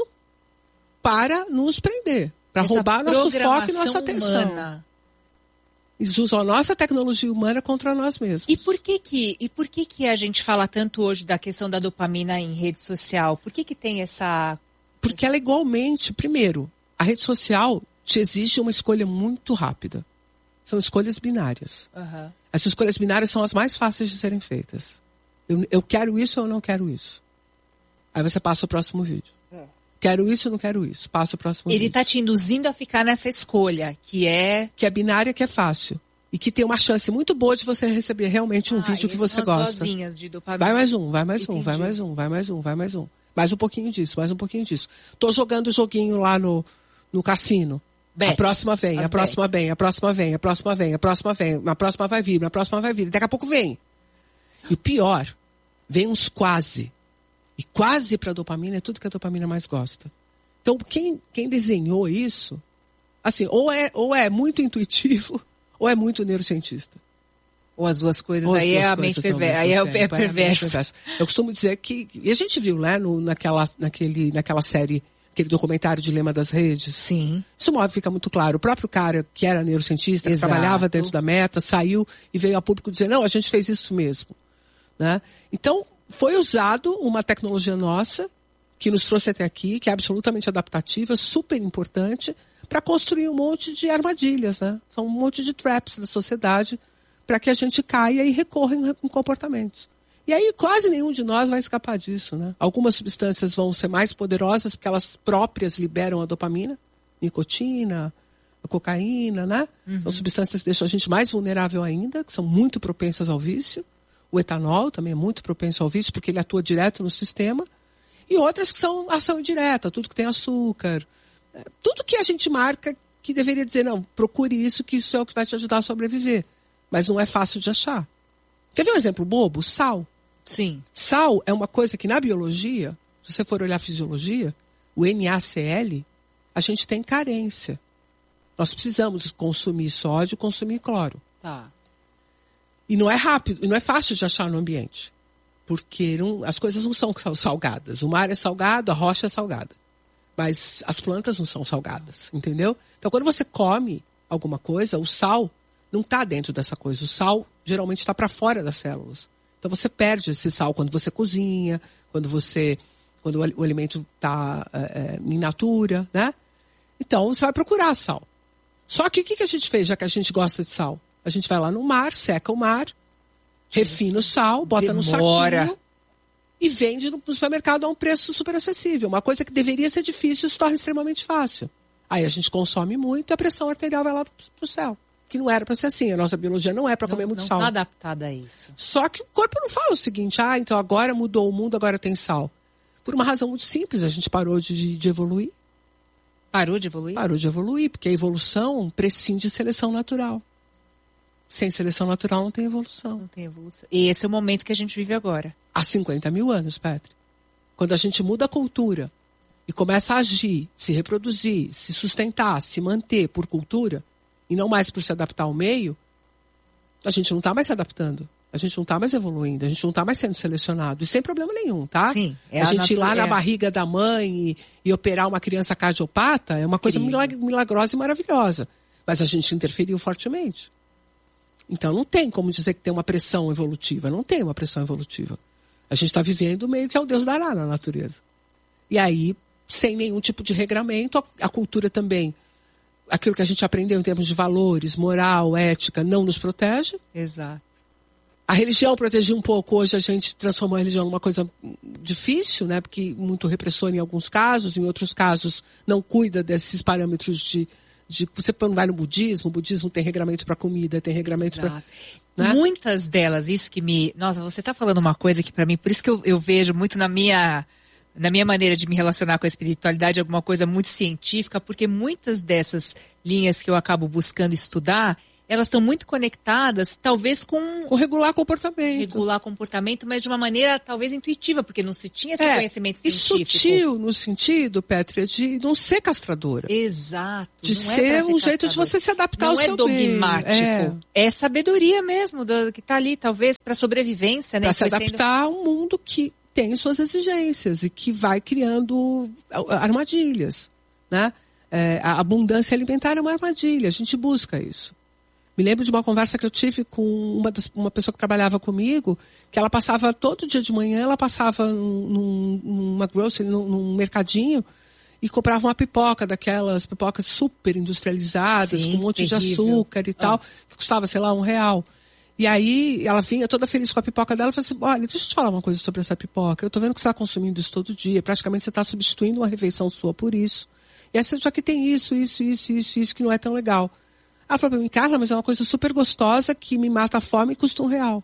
para nos prender. Para roubar nosso foco e nossa atenção. Humana. Eles usam a nossa tecnologia humana contra nós mesmos. E por que que, e por que que a gente fala tanto hoje da questão da dopamina em rede social? Por que que tem essa... Porque ela é igualmente, primeiro, a rede social te exige uma escolha muito rápida. São escolhas binárias. Uhum. As escolhas binárias são as mais fáceis de serem feitas. Eu, eu quero isso ou eu não quero isso. Aí você passa o próximo vídeo. É. Quero isso ou não quero isso. Passa o próximo Ele vídeo. Ele está te induzindo a ficar nessa escolha, que é... Que é binária, que é fácil. E que tem uma chance muito boa de você receber realmente um ah, vídeo que você são as gosta. dosinhas de dopamina. Vai mais um, vai mais Entendi. um, vai mais um, vai mais um, vai mais um. Mais um pouquinho disso, mais um pouquinho disso. Tô jogando o joguinho lá no, no cassino. Bets. A próxima vem, As a próxima bets. vem, a próxima vem, a próxima vem, a próxima vem, a próxima vai vir, a próxima vai vir. Daqui a pouco vem. E o pior, vem uns quase. E quase para dopamina é tudo que a dopamina mais gosta. Então, quem, quem desenhou isso, assim, ou é, ou é muito intuitivo, ou é muito neurocientista. Ou as duas coisas, Ou as aí duas é a coisas mente ao mesmo perversa. Aí é, tempo, é perverso. Eu costumo dizer que, e a gente viu, né, no, naquela, naquele, naquela série, aquele documentário Dilema das Redes. Sim. Isso move, fica muito claro. O próprio cara que era neurocientista, Exato. que trabalhava dentro da Meta, saiu e veio a público dizer, não, a gente fez isso mesmo. Né? Então, foi usado uma tecnologia nossa, que nos trouxe até aqui, que é absolutamente adaptativa, super importante, para construir um monte de armadilhas, né? São um monte de traps da sociedade, para que a gente caia e recorra em, em comportamentos. E aí quase nenhum de nós vai escapar disso, né? Algumas substâncias vão ser mais poderosas porque elas próprias liberam a dopamina, nicotina, a cocaína, né? Uhum. São substâncias que deixam a gente mais vulnerável ainda, que são muito propensas ao vício. O etanol também é muito propenso ao vício porque ele atua direto no sistema. E outras que são ação indireta, tudo que tem açúcar. Tudo que a gente marca que deveria dizer, não, procure isso, que isso é o que vai te ajudar a sobreviver. Mas não é fácil de achar. Quer ver um exemplo bobo? Sal. Sim. Sal é uma coisa que na biologia, se você for olhar a fisiologia, o N A C L, a gente tem carência. Nós precisamos consumir sódio e consumir cloro. Tá. E não é rápido, e não é fácil de achar no ambiente. Porque não, as coisas não são salgadas. O mar é salgado, a rocha é salgada. Mas as plantas não são salgadas, entendeu? Então quando você come alguma coisa, o sal não está dentro dessa coisa. O sal geralmente está para fora das células. Então você perde esse sal quando você cozinha, quando você, quando o alimento está é, in natura, né? Então você vai procurar sal. Só que o que, que a gente fez, já que a gente gosta de sal? A gente vai lá no mar, seca o mar, refina o sal, bota no saquinho e vende no supermercado a um preço super acessível. Uma coisa que deveria ser difícil se torna extremamente fácil. Aí a gente consome muito e a pressão arterial vai lá pro céu. Que não era para ser assim. A nossa biologia não é para comer muito não sal. Não está adaptada a isso. Só que o corpo não fala o seguinte, ah, então agora mudou o mundo, agora tem sal. Por uma razão muito simples, a gente parou de, de evoluir. Parou de evoluir? Parou de evoluir, porque a evolução prescinde de seleção natural. Sem seleção natural não tem evolução. Não tem evolução. E esse é o momento que a gente vive agora. Há cinquenta mil anos, Petri. Quando a gente muda a cultura e começa a agir, se reproduzir, se sustentar, se manter por cultura, e não mais por se adaptar ao meio, a gente não está mais se adaptando. A gente não está mais evoluindo, a gente não está mais sendo selecionado. E sem problema nenhum, tá? Sim, é a, a gente ir lá natu- na é. barriga da mãe e, e operar uma criança cardiopata é uma coisa milag- milagrosa e maravilhosa. Mas a gente interferiu fortemente. Então não tem como dizer que tem uma pressão evolutiva. Não tem uma pressão evolutiva. A gente está vivendo meio que é o Deus dará na natureza. E aí, sem nenhum tipo de regramento, a, a cultura também, aquilo que a gente aprendeu em termos de valores, moral, ética, não nos protege. Exato. A religião protegia um pouco, hoje a gente transformou a religião numa coisa difícil, né? Porque muito repressor em alguns casos, em outros casos não cuida desses parâmetros de... de você não vai no budismo, o budismo tem regramento para comida, tem regramento para... Né? Muitas delas, isso que me... Nossa, você está falando uma coisa que para mim, por isso que eu, eu vejo muito na minha... na minha maneira de me relacionar com a espiritualidade, alguma coisa muito científica, porque muitas dessas linhas que eu acabo buscando estudar, elas estão muito conectadas, talvez com... Com regular comportamento. Regular comportamento, mas de uma maneira talvez intuitiva, porque não se tinha esse é, conhecimento e científico. E sutil no sentido, Pétria, de não ser castradora. Exato. De não ser é um jeito de você se adaptar não ao é seu dogmático. meio. É. é sabedoria mesmo, do, que está ali, talvez, para sobrevivência. Né? Para se Foi adaptar sendo... a um mundo que tem suas exigências e que vai criando armadilhas. Né? É, a abundância alimentar é uma armadilha, a gente busca isso. Me lembro de uma conversa que eu tive com uma, das, uma pessoa que trabalhava comigo, que ela passava todo dia de manhã, ela passava num, numa grocery, num, num mercadinho, e comprava uma pipoca, daquelas pipocas super industrializadas, Sim, com um monte terrível. de açúcar e tal, ah. que custava, sei lá, um real. E aí ela vinha toda feliz com a pipoca dela e falou assim, olha, deixa eu te falar uma coisa sobre essa pipoca. Eu tô vendo que você está consumindo isso todo dia, praticamente você está substituindo uma refeição sua por isso. E essa já que tem isso, isso, isso, isso, isso, que não é tão legal. Ela falou pra mim, Carla, mas é uma coisa super gostosa que me mata a fome e custa um real.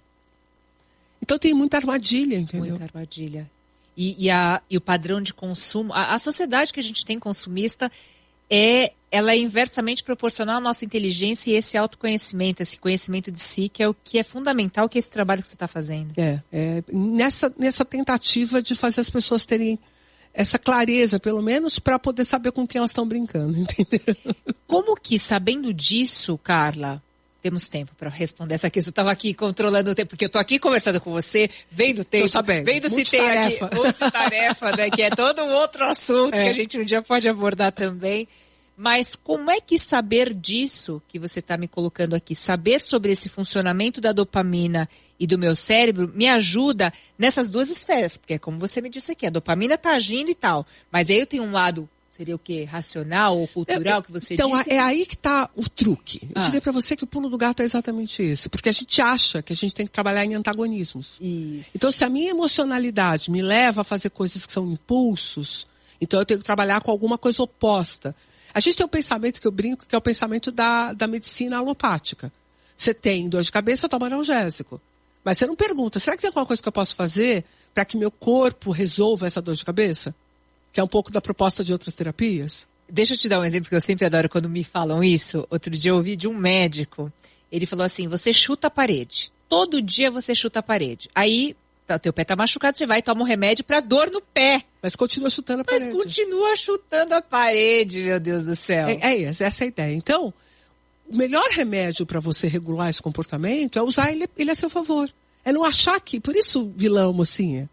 Então tem muita armadilha, entendeu? Muita armadilha. E, e, a, e o padrão de consumo, a, a sociedade que a gente tem consumista, é, ela é inversamente proporcional à nossa inteligência e esse autoconhecimento, esse conhecimento de si, que é o que é fundamental, que é esse trabalho que você está fazendo. É, é nessa, nessa tentativa de fazer as pessoas terem essa clareza, pelo menos, para poder saber com quem elas estão brincando, entendeu? Como que, sabendo disso, Carla, temos tempo para responder essa questão. Eu estava aqui controlando o tempo, porque eu estou aqui conversando com você, vendo o tempo, vendo se tem aqui multitarefa, né, que é todo um outro assunto é. que a gente um dia pode abordar também. Mas como é que saber disso que você está me colocando aqui, saber sobre esse funcionamento da dopamina e do meu cérebro, me ajuda nessas duas esferas? Porque como você me disse aqui, a dopamina está agindo e tal, mas aí eu tenho um lado, seria o quê? Racional ou cultural, que você então, disse? Então, é aí que está o truque. Eu ah. diria para você que o pulo do gato é exatamente esse. Porque a gente acha que a gente tem que trabalhar em antagonismos. Isso. Então, se a minha emocionalidade me leva a fazer coisas que são impulsos, então eu tenho que trabalhar com alguma coisa oposta. A gente tem um pensamento que eu brinco, que é o pensamento da, da medicina alopática. Você tem dor de cabeça, toma analgésico. Mas você não pergunta, será que tem alguma coisa que eu posso fazer para que meu corpo resolva essa dor de cabeça? Que é um pouco da proposta de outras terapias. Deixa eu te dar um exemplo que eu sempre adoro quando me falam isso. Outro dia eu ouvi de um médico. Ele falou assim, você chuta a parede. Todo dia você chuta a parede. Aí, o teu pé tá machucado, você vai e toma um remédio pra dor no pé. Mas continua chutando a parede. Mas continua chutando a parede, meu Deus do céu. É, é essa, essa é a ideia. Então, o melhor remédio para você regular esse comportamento é usar ele, ele a seu favor. É não achar que, por isso, vilão, mocinha.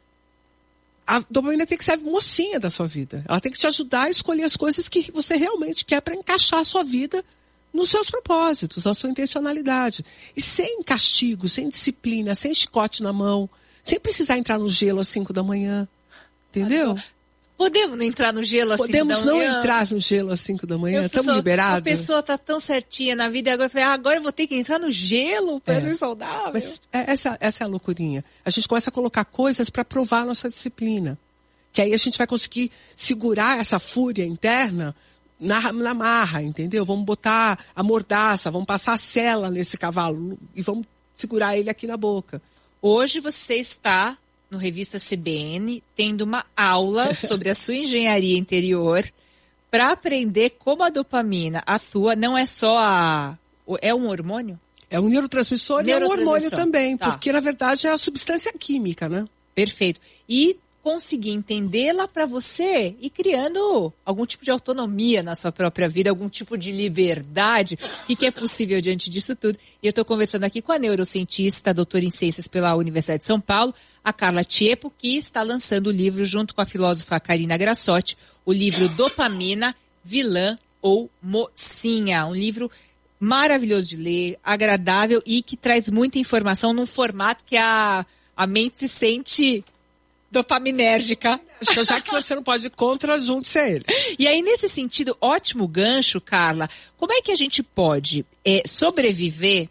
A dopamina tem que ser mocinha da sua vida. Ela tem que te ajudar a escolher as coisas que você realmente quer para encaixar a sua vida nos seus propósitos, na sua intencionalidade. E sem castigo, sem disciplina, sem chicote na mão, sem precisar entrar no gelo às cinco da manhã. Entendeu? Podemos não entrar no gelo às Podemos cinco da manhã? não entrar no gelo às cinco da manhã? Eu Estamos liberados? A pessoa está tão certinha na vida e agora eu falei, ah, agora eu vou ter que entrar no gelo para é. ser saudável. Mas essa, essa é a loucurinha. A gente começa a colocar coisas para provar a nossa disciplina. Que aí a gente vai conseguir segurar essa fúria interna na, na marra, entendeu? Vamos botar a mordaça, vamos passar a sela nesse cavalo e vamos segurar ele aqui na boca. Hoje você está no Revista C B N tendo uma aula sobre a sua engenharia interior para aprender como a dopamina atua. Não é só a... É um hormônio? É um neurotransmissor, e é um hormônio também, tá. Porque na verdade é a substância química, né? Perfeito. E conseguir entendê-la para você e criando algum tipo de autonomia na sua própria vida, algum tipo de liberdade, o que é possível diante disso tudo. E eu estou conversando aqui com a neurocientista, doutora em ciências pela Universidade de São Paulo, a Carla Tiepo, que está lançando o livro junto com a filósofa Karina Grassotti, o livro Dopamina, Vilã ou Mocinha. Um livro maravilhoso de ler, agradável e que traz muita informação num formato que a, a mente se sente dopaminérgica. Já que você não pode ir contra, junte-se a ele. E aí, nesse sentido, ótimo gancho, Carla, como é que a gente pode é, sobreviver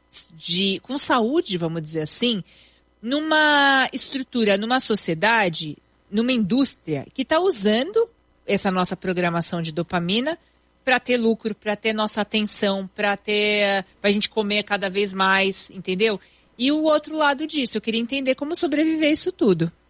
de, com saúde, vamos dizer assim, numa estrutura, numa sociedade, numa indústria que está usando essa nossa programação de dopamina para ter lucro, para ter nossa atenção, para ter, para a gente comer cada vez mais, entendeu? E o outro lado disso, eu queria entender como sobreviver isso tudo.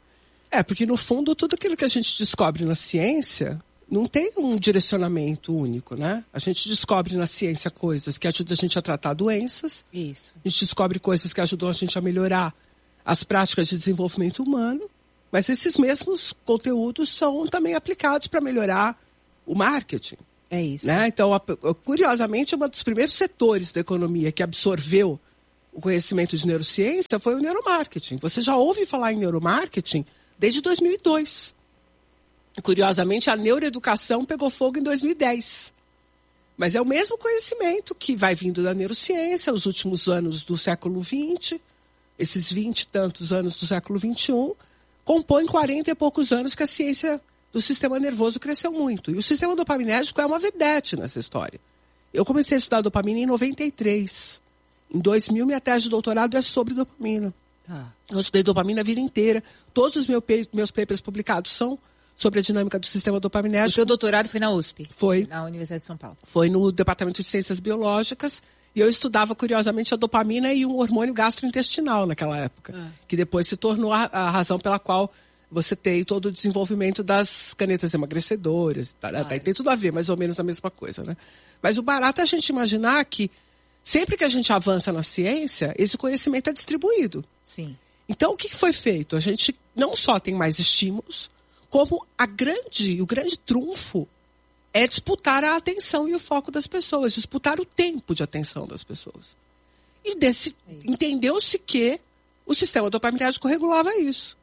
É, porque no fundo tudo aquilo que a gente descobre na ciência não tem um direcionamento único, né? A gente descobre na ciência coisas que ajudam a gente a tratar doenças. Isso. A gente descobre coisas que ajudam a gente a melhorar as práticas de desenvolvimento humano. Mas esses mesmos conteúdos são também aplicados para melhorar o marketing. É isso. Né? Então, a, curiosamente, um dos primeiros setores da economia que absorveu o conhecimento de neurociência foi o neuromarketing. Você já ouve falar em neuromarketing desde dois mil e dois. Curiosamente, a neuroeducação pegou fogo em dois mil e dez. Mas é o mesmo conhecimento que vai vindo da neurociência, os últimos anos do século vinte, esses vinte e tantos anos do século vinte e um, compõem quarenta e poucos anos que a ciência do sistema nervoso cresceu muito. E o sistema dopaminérgico é uma vedete nessa história. Eu comecei a estudar dopamina em noventa e três. Em dois mil, minha tese de doutorado é sobre dopamina. Tá. Eu estudei dopamina a vida inteira. Todos os meus, meus papers publicados são sobre a dinâmica do sistema O dopaminérgico. seu doutorado foi na U S P? Foi. Na Universidade de São Paulo. Foi no Departamento de Ciências Biológicas. E eu estudava, curiosamente, a dopamina e um hormônio gastrointestinal naquela época. Ah. Que depois se tornou a, a razão pela qual você tem todo o desenvolvimento das canetas emagrecedoras. Tá, ah, tá, tem tudo a ver, mais ou menos a mesma coisa, né? Mas o barato é a gente imaginar que sempre que a gente avança na ciência, esse conhecimento é distribuído. Sim. Então, o que foi feito? A gente não só tem mais estímulos, como a grande, o grande trunfo é disputar a atenção e o foco das pessoas, disputar o tempo de atenção das pessoas. E desse, entendeu-se que o sistema dopaminérgico regulava isso.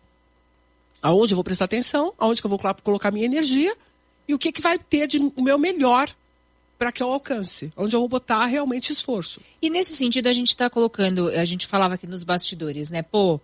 Aonde eu vou prestar atenção, aonde que eu vou colocar minha energia e o que, que vai ter de o meu melhor para que eu alcance, onde eu vou botar realmente esforço. E nesse sentido a gente está colocando, a gente falava aqui nos bastidores, né? Pô,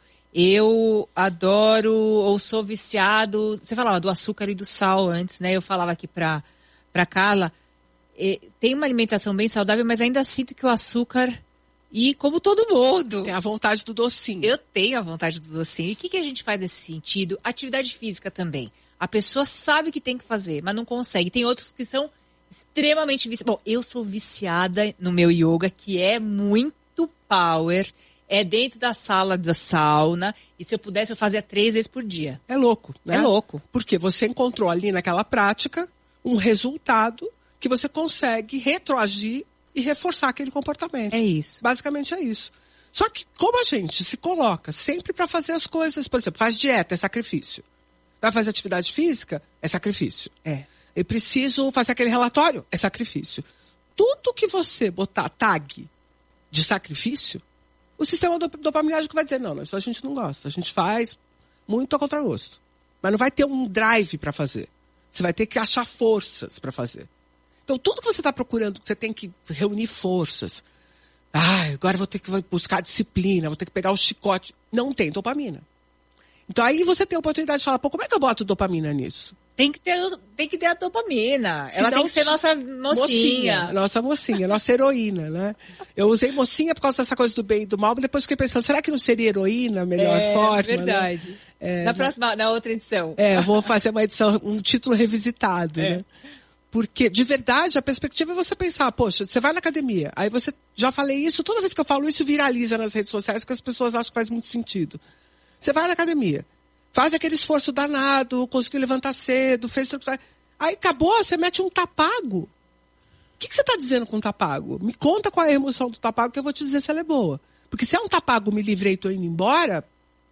eu adoro ou sou viciado, você falava do açúcar e do sal antes, né? Eu falava aqui para para Carla, eh, tem uma alimentação bem saudável, mas ainda sinto que o açúcar, e como todo mundo, tem a vontade do docinho. Eu tenho a vontade do docinho. E o que, que a gente faz nesse sentido? Atividade física também. A pessoa sabe que tem que fazer, mas não consegue. Tem outros que são extremamente viciados. Bom, eu sou viciada no meu yoga, que é muito power. É dentro da sala da sauna. E se eu pudesse, eu fazia três vezes por dia. É louco, né? É louco. Porque você encontrou ali naquela prática um resultado que você consegue retroagir e reforçar aquele comportamento. É isso. Basicamente é isso. Só que como a gente se coloca sempre para fazer as coisas, por exemplo, faz dieta, é sacrifício. Vai fazer atividade física, é sacrifício. É. Eu preciso fazer aquele relatório, é sacrifício. Tudo que você botar tag de sacrifício, o sistema dopaminérgico vai dizer, não, não, isso a gente não gosta. A gente faz muito a contragosto. Mas não vai ter um drive para fazer. Você vai ter que achar forças para fazer. Então, tudo que você está procurando, você tem que reunir forças. Ah, agora vou ter que buscar disciplina, vou ter que pegar o chicote. Não tem dopamina. Então, aí você tem a oportunidade de falar, pô, como é que eu boto dopamina nisso? Tem que ter, tem que ter a dopamina. Se Ela não, tem que ser nossa mocinha. mocinha. Nossa mocinha, nossa heroína, né? Eu usei mocinha por causa dessa coisa do bem e do mal, mas depois fiquei pensando, será que não seria heroína a melhor é, forma? É verdade. Né? É, na próxima, na outra edição. É, eu vou fazer uma edição, um título revisitado, é. né? Porque, de verdade, a perspectiva é você pensar, poxa, você vai na academia, aí você, já falei isso, toda vez que eu falo isso viraliza nas redes sociais, que as pessoas acham que faz muito sentido. Você vai na academia, faz aquele esforço danado, conseguiu levantar cedo, fez tudo que... Aí acabou, você mete um tapago. O que, que você está dizendo com um tapago? Me conta qual é a emoção do tapago que eu vou te dizer se ela é boa. Porque se é um tapago, me livrei e estou indo embora,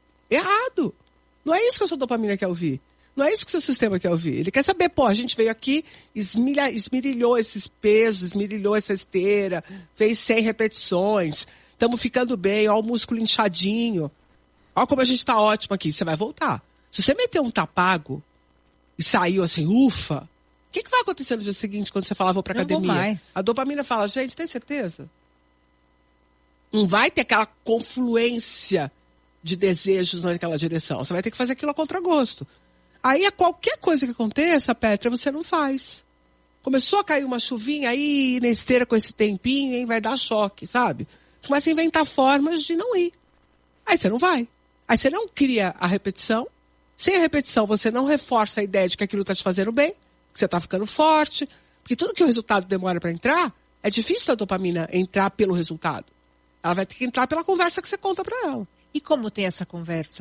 errado. Não é isso que a sua dopamina quer ouvir. Não é isso que o seu sistema quer ouvir. Ele quer saber, pô, a gente veio aqui, esmilha, esmirilhou esses pesos, esmirilhou essa esteira, fez cem repetições, estamos ficando bem, ó o músculo inchadinho. Olha como a gente está ótimo aqui. Você vai voltar. Se você meter um tapago e saiu assim, ufa, o que, que vai acontecer no dia seguinte quando você falar, vou pra Não academia? vou mais. A dopamina fala, gente, tem certeza? Não vai ter aquela confluência de desejos naquela direção. Você vai ter que fazer aquilo a contragosto. Aí, a qualquer coisa que aconteça, Petra, você não faz. Começou a cair uma chuvinha aí na esteira com esse tempinho, hein, vai dar choque, sabe? Você começa a inventar formas de não ir. Aí você não vai. Aí você não cria a repetição. Sem a repetição, você não reforça a ideia de que aquilo está te fazendo bem, que você está ficando forte. Porque tudo que o resultado demora para entrar, é difícil a dopamina entrar pelo resultado. Ela vai ter que entrar pela conversa que você conta para ela. E como ter essa conversa?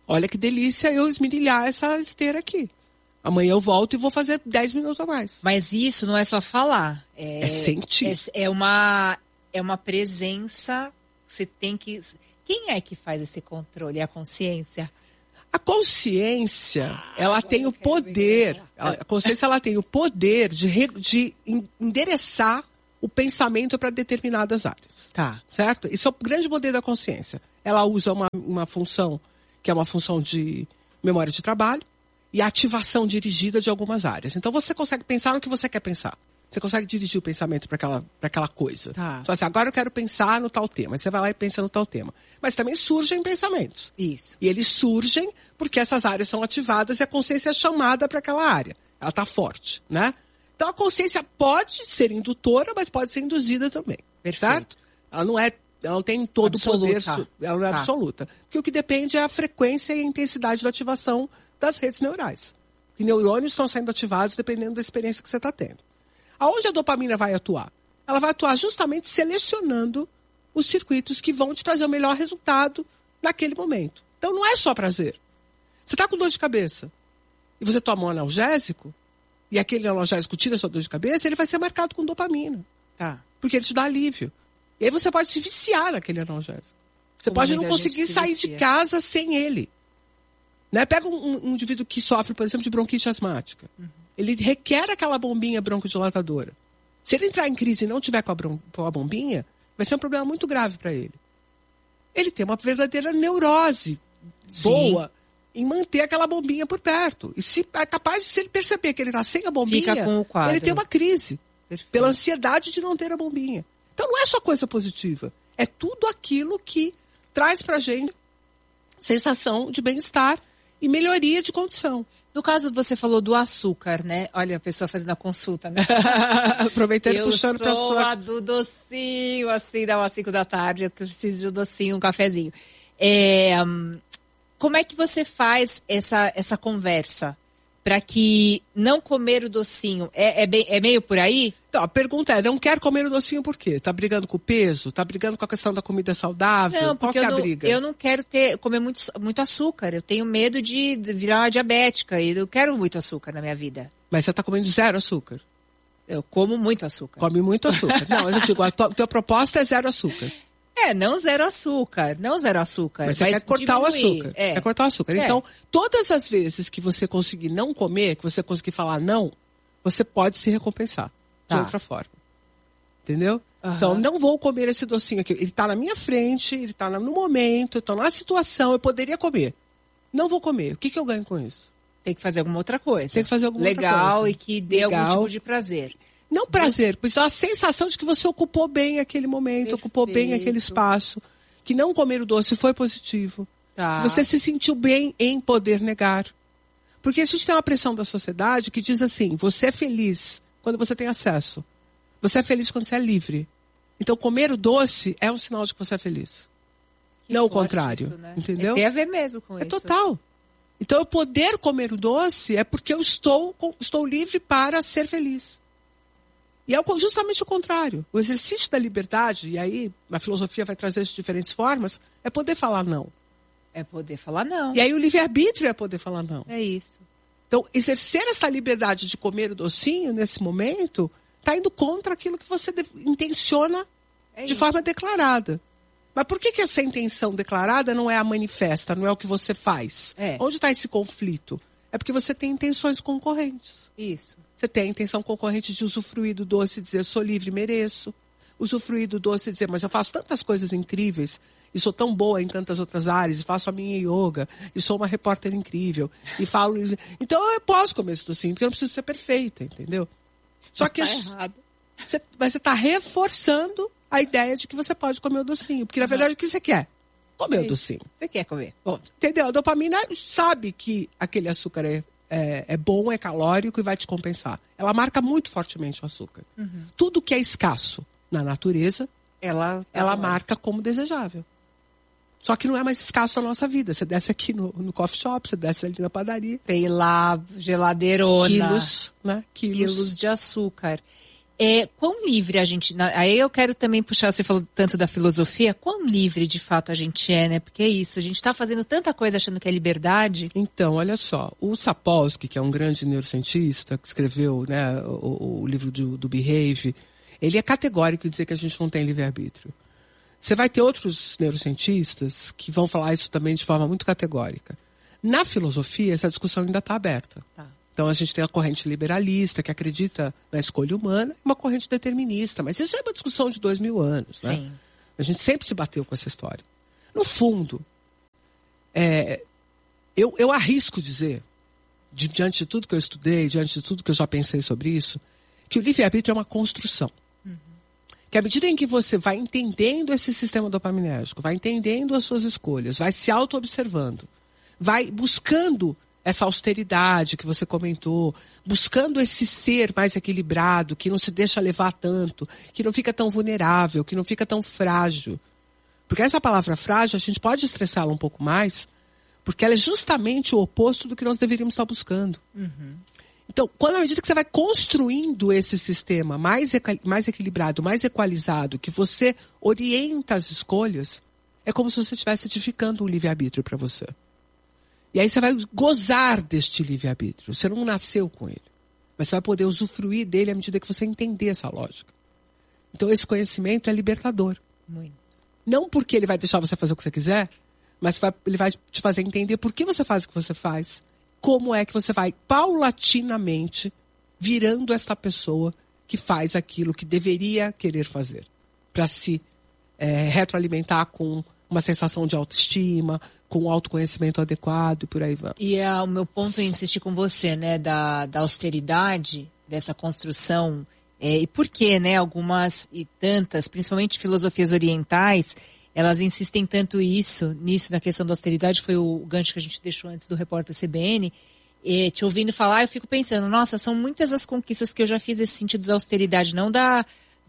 Olha que delícia eu esmirilhar essa esteira aqui. Amanhã eu volto e vou fazer dez minutos a mais. Mas isso não é só falar. É, É sentir. É, é uma, é uma presença. Você tem que. Quem é que faz esse controle? É a consciência? A consciência, ela tem o poder. A consciência, ela tem o poder de, re- de en- endereçar o pensamento para determinadas áreas. Tá. Certo? Isso é o grande poder da consciência. Ela usa uma, uma função que é uma função de memória de trabalho e ativação dirigida de algumas áreas. Então você consegue pensar no que você quer pensar. Você consegue dirigir o pensamento para aquela, para aquela coisa. Tá. Só assim, agora eu quero pensar no tal tema. Aí você vai lá e pensa no tal tema. Mas também surgem pensamentos. Isso. E eles surgem porque essas áreas são ativadas e a consciência é chamada para aquela área. Ela está forte, né? Então a consciência pode ser indutora, mas pode ser induzida também. Perfeito. Certo? Ela não é, ela não tem todo Absoluta. o poder, su- ela não é Tá. absoluta. Porque o que depende é a frequência e a intensidade da ativação das redes neurais. E neurônios estão sendo ativados dependendo da experiência que você está tendo. Aonde a dopamina vai atuar? Ela vai atuar justamente selecionando os circuitos que vão te trazer o melhor resultado naquele momento. Então não é só prazer. Você está com dor de cabeça e você toma um analgésico, e aquele analgésico tira a sua dor de cabeça, ele vai ser marcado com dopamina. Tá. Porque ele te dá alívio. E aí você pode se viciar naquele analgésico. Você Como pode não muita gente conseguir se sair vicia. de casa sem ele. Né? Pega um, um indivíduo que sofre, por exemplo, de bronquite asmática. Uhum. Ele requer aquela bombinha broncodilatadora. Se ele entrar em crise e não tiver com a, bron- com a bombinha, vai ser um problema muito grave para ele. Ele tem uma verdadeira neurose boa em manter aquela bombinha por perto. E se é capaz de, se ele perceber que ele está sem a bombinha, Fica com o quadro. ele tem uma crise. Perfeito. Pela ansiedade de não ter a bombinha. Então não é só coisa positiva. É tudo aquilo que traz pra gente sensação de bem-estar e melhoria de condição. No caso, você falou do açúcar, né? Olha, a pessoa fazendo a consulta, né? Aproveitando e Eu puxando pra sou sua... a do docinho, assim, dá umas cinco da tarde, eu preciso de um docinho, um cafezinho. É, hum, como é que você faz essa, essa conversa para que não comer o docinho? É, é, bem, é meio por aí? Então, a pergunta é, não quer comer o docinho por quê? Tá brigando com o peso? Tá brigando com a questão da comida saudável? Não, Qual porque que é eu a não, briga? eu não quero ter, comer muito, muito açúcar. Eu tenho medo de virar uma diabética e eu quero muito açúcar na minha vida. Mas você tá comendo zero açúcar? Eu como muito açúcar. Come muito açúcar. Não, mas eu digo, a tua, tua proposta é zero açúcar. É, não zero açúcar, não zero açúcar. Mas você quer cortar o diminuir. açúcar. É. Quer cortar o açúcar. É. Então, todas as vezes que você conseguir não comer, que você conseguir falar não, você pode se recompensar Tá. de outra forma. Entendeu? Aham. Então, não vou comer esse docinho aqui. Ele está na minha frente, ele está no momento, eu estou na situação, eu poderia comer. Não vou comer. O que, que eu ganho com isso? Tem que fazer alguma outra coisa. Tem que fazer alguma outra Legal coisa. e que dê Legal. algum tipo de prazer. Não prazer, pois é a sensação de que você ocupou bem aquele momento, ocupou bem Perfeito. aquele espaço. Que não comer o doce foi positivo. Tá. Que você se sentiu bem em poder negar. Porque a gente tem uma pressão da sociedade que diz assim, você é feliz quando você tem acesso. Você é feliz quando você é livre. Então comer o doce é um sinal de que você é feliz. Que não o forte contrário. isso, né? Entendeu? É, tem a ver mesmo com É isso. total. Então eu poder comer o doce é porque eu estou, estou livre para ser feliz. E é o- justamente o contrário. O exercício da liberdade, e aí a filosofia vai trazer isso de diferentes formas, é poder falar não. É poder falar não. E aí o livre-arbítrio é poder falar não. É isso. Então, exercer essa liberdade de comer o docinho nesse momento está indo contra aquilo que você de- intenciona É de isso. forma declarada. Mas por que, que essa intenção declarada não é a manifesta, não é o que você faz? É. Onde está esse conflito? É porque você tem intenções concorrentes. Isso. Você tem a intenção concorrente de usufruir do doce e dizer, sou livre, mereço. Usufruir do doce e dizer, mas eu faço tantas coisas incríveis, e sou tão boa em tantas outras áreas, e faço a minha yoga, e sou uma repórter incrível, e falo... Então eu posso comer esse docinho, porque eu não preciso ser perfeita, entendeu? Só que Tá as- errado. você, mas você está reforçando a ideia de que você pode comer o docinho. Porque, na verdade, o que você quer? Comer o docinho. Você quer comer? Bom, Entendeu? A dopamina sabe que aquele açúcar é, é, é bom, é calórico e vai te compensar. Ela marca muito fortemente o açúcar. Tudo que é escasso na natureza, ela, ela marca como desejável. Só que não é mais escasso na nossa vida. Você desce aqui no, no coffee shop, você desce ali na padaria. Tem lá geladeirona. Quilos, né? Quilos. quilos de açúcar. É, quão livre a gente... Aí eu quero também puxar, você falou tanto da filosofia, quão livre de fato a gente é, né? Porque é isso, a gente está fazendo tanta coisa achando que é liberdade. Então, olha só, o Sapolsky, que é um grande neurocientista, que escreveu, né, o, o livro do, do Behave, ele é categórico em dizer que a gente não tem livre-arbítrio. Você vai ter outros neurocientistas que vão falar isso também de forma muito categórica. Na filosofia, essa discussão ainda está aberta. Tá. Então a gente tem a corrente liberalista, que acredita na escolha humana, e uma corrente determinista. Mas isso é uma discussão de dois mil anos, né? Sim. A gente sempre se bateu com essa história. No fundo, é, eu, eu arrisco dizer, de, diante de tudo que eu estudei, diante de tudo que eu já pensei sobre isso, que o livre-arbítrio é uma construção. Uhum. Que à medida em que você vai entendendo esse sistema dopaminérgico, vai entendendo as suas escolhas, vai se auto-observando, vai buscando essa austeridade que você comentou, buscando esse ser mais equilibrado, que não se deixa levar tanto, que não fica tão vulnerável, que não fica tão frágil. Porque essa palavra frágil, a gente pode estressá-la um pouco mais, porque ela é justamente o oposto do que nós deveríamos estar buscando. Uhum. Então, quando à medida que você vai construindo esse sistema mais, mais equilibrado, mais equalizado, que você orienta as escolhas, é como se você estivesse edificando um livre-arbítrio para você. E aí você vai gozar deste livre-arbítrio. Você não nasceu com ele. Mas você vai poder usufruir dele à medida que você entender essa lógica. Então esse conhecimento é libertador. Muito. Não porque ele vai deixar você fazer o que você quiser, mas vai, ele vai te fazer entender por que você faz o que você faz. Como é que você vai paulatinamente virando essa pessoa que faz aquilo que deveria querer fazer. Para se é, retroalimentar com uma sensação de autoestima, com um autoconhecimento adequado e por aí vai. E é o meu ponto em insistir com você, né, da, da austeridade, dessa construção, é, e por que, né, algumas e tantas, principalmente filosofias orientais, elas insistem tanto isso, nisso, na questão da austeridade, foi o gancho que a gente deixou antes do repórter C B N, e, te ouvindo falar, eu fico pensando, nossa, são muitas as conquistas que eu já fiz nesse sentido da austeridade, não da,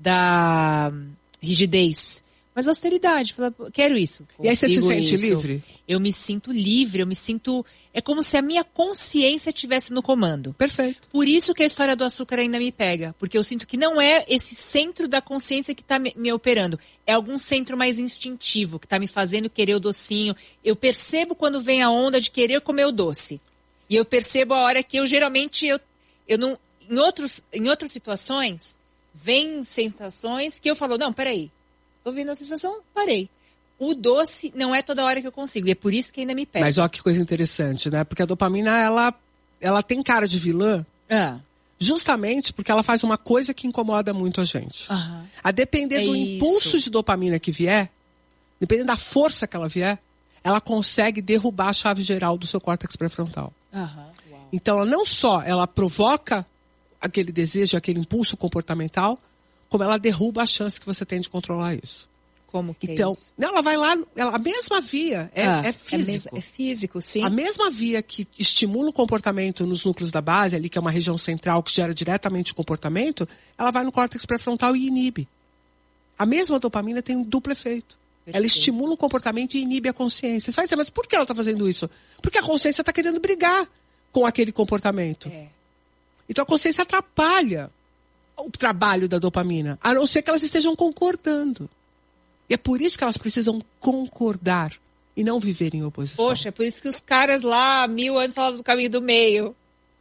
da rigidez, mas austeridade, falar, quero isso. E aí você se sente isso. livre? Eu me sinto livre, eu me sinto... É como se a minha consciência estivesse no comando. Perfeito. Por isso que a história do açúcar ainda me pega. Porque eu sinto que não é esse centro da consciência que está me, me operando. É algum centro mais instintivo, que está me fazendo querer o docinho. Eu percebo quando vem a onda de querer comer o doce. E eu percebo a hora que eu, geralmente, eu, eu não... Em, outros, em outras situações, vem sensações que eu falo, não, peraí. Tô vendo a sensação, parei. O doce não é toda hora que eu consigo. E é por isso que ainda me pega. Mas olha que coisa interessante, né? Porque a dopamina, ela, ela tem cara de vilã. Ah. Justamente porque ela faz uma coisa que incomoda muito a gente. Aham. A depender É do isso. impulso de dopamina que vier, dependendo da força que ela vier, ela consegue derrubar a chave geral do seu córtex pré-frontal. Aham. Uau. Então, ela não só ela provoca aquele desejo, aquele impulso comportamental, como ela derruba a chance que você tem de controlar isso. Como que então, é isso? Não, ela vai lá, ela, a mesma via, é, Ah, é físico. É, mes- é físico, sim. A mesma via que estimula o comportamento nos núcleos da base, ali que é uma região central que gera diretamente o comportamento, ela vai no córtex pré-frontal e inibe. A mesma dopamina tem um duplo efeito. Perfeito. Ela estimula o comportamento e inibe a consciência. Você vai dizer, mas por que ela está fazendo isso? Porque a consciência está querendo brigar com aquele comportamento. É. Então a consciência atrapalha o trabalho da dopamina, a não ser que elas estejam concordando. E é por isso que elas precisam concordar e não viver em oposição. Poxa, é por isso que os caras lá, há mil anos, falavam do caminho do meio.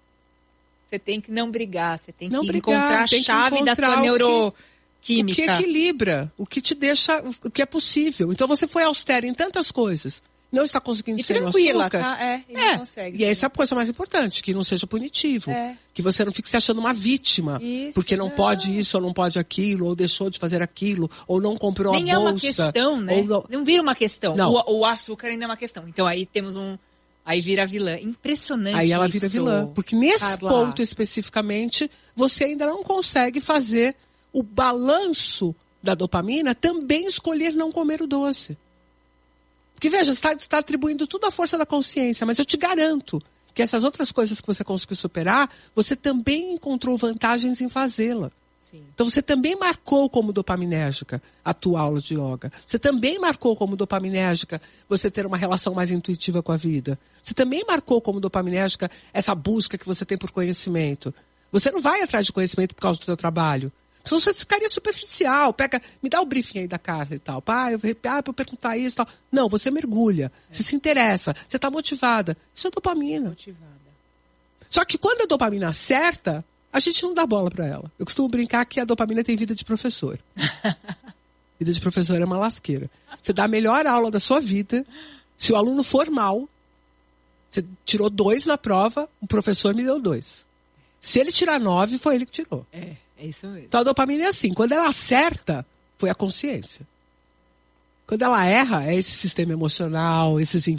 Você tem que não brigar, você tem Não que brigar, encontrar a tem que chave da encontrar tua o que- neuroquímica. O que equilibra, o que te deixa, o que é possível. Então você foi austero em tantas coisas, não está conseguindo E ser no tranquila, açúcar. tá? É, e não É, consegue. e essa é a coisa mais importante, que não seja punitivo. É. Que você não fique se achando uma vítima. Isso, porque não, não. pode isso, ou não pode aquilo, ou deixou de fazer aquilo, ou não comprou Nem a é uma bolsa. questão, né? ou Não... não- vira uma questão. Não. O, o açúcar ainda é uma questão. Então aí temos um... Aí vira vilã. Impressionante Aí ela isso. vira vilã. Porque nesse Carla. ponto especificamente, você ainda não consegue fazer o balanço da dopamina também escolher não comer o doce. Porque veja, você está atribuindo tudo à força da consciência, mas eu te garanto que essas outras coisas que você conseguiu superar, você também encontrou vantagens em fazê-la. Sim. Então você também marcou como dopaminérgica a tua aula de yoga. Você também marcou como dopaminérgica você ter uma relação mais intuitiva com a vida. Você também marcou como dopaminérgica essa busca que você tem por conhecimento. Você não vai atrás de conhecimento por causa do teu trabalho. Senão você ficaria superficial. Pega, me dá o briefing aí da Carla e tal. Pá, eu, ah, eu perguntar isso e tal. Não, você mergulha. É. Você se interessa. Você está motivada. Isso é dopamina. Motivada. Só que quando a dopamina acerta, a gente não dá bola para ela. Eu costumo brincar que a dopamina tem vida de professor. Vida de professor é uma lasqueira. Você dá a melhor aula da sua vida. Se o aluno for mal, você tirou dois na prova, o professor me deu dois. Se ele tirar nove, foi ele que tirou. É, é isso mesmo. Então a dopamina é assim. Quando ela acerta, foi a consciência. Quando ela erra, é esse sistema emocional, esses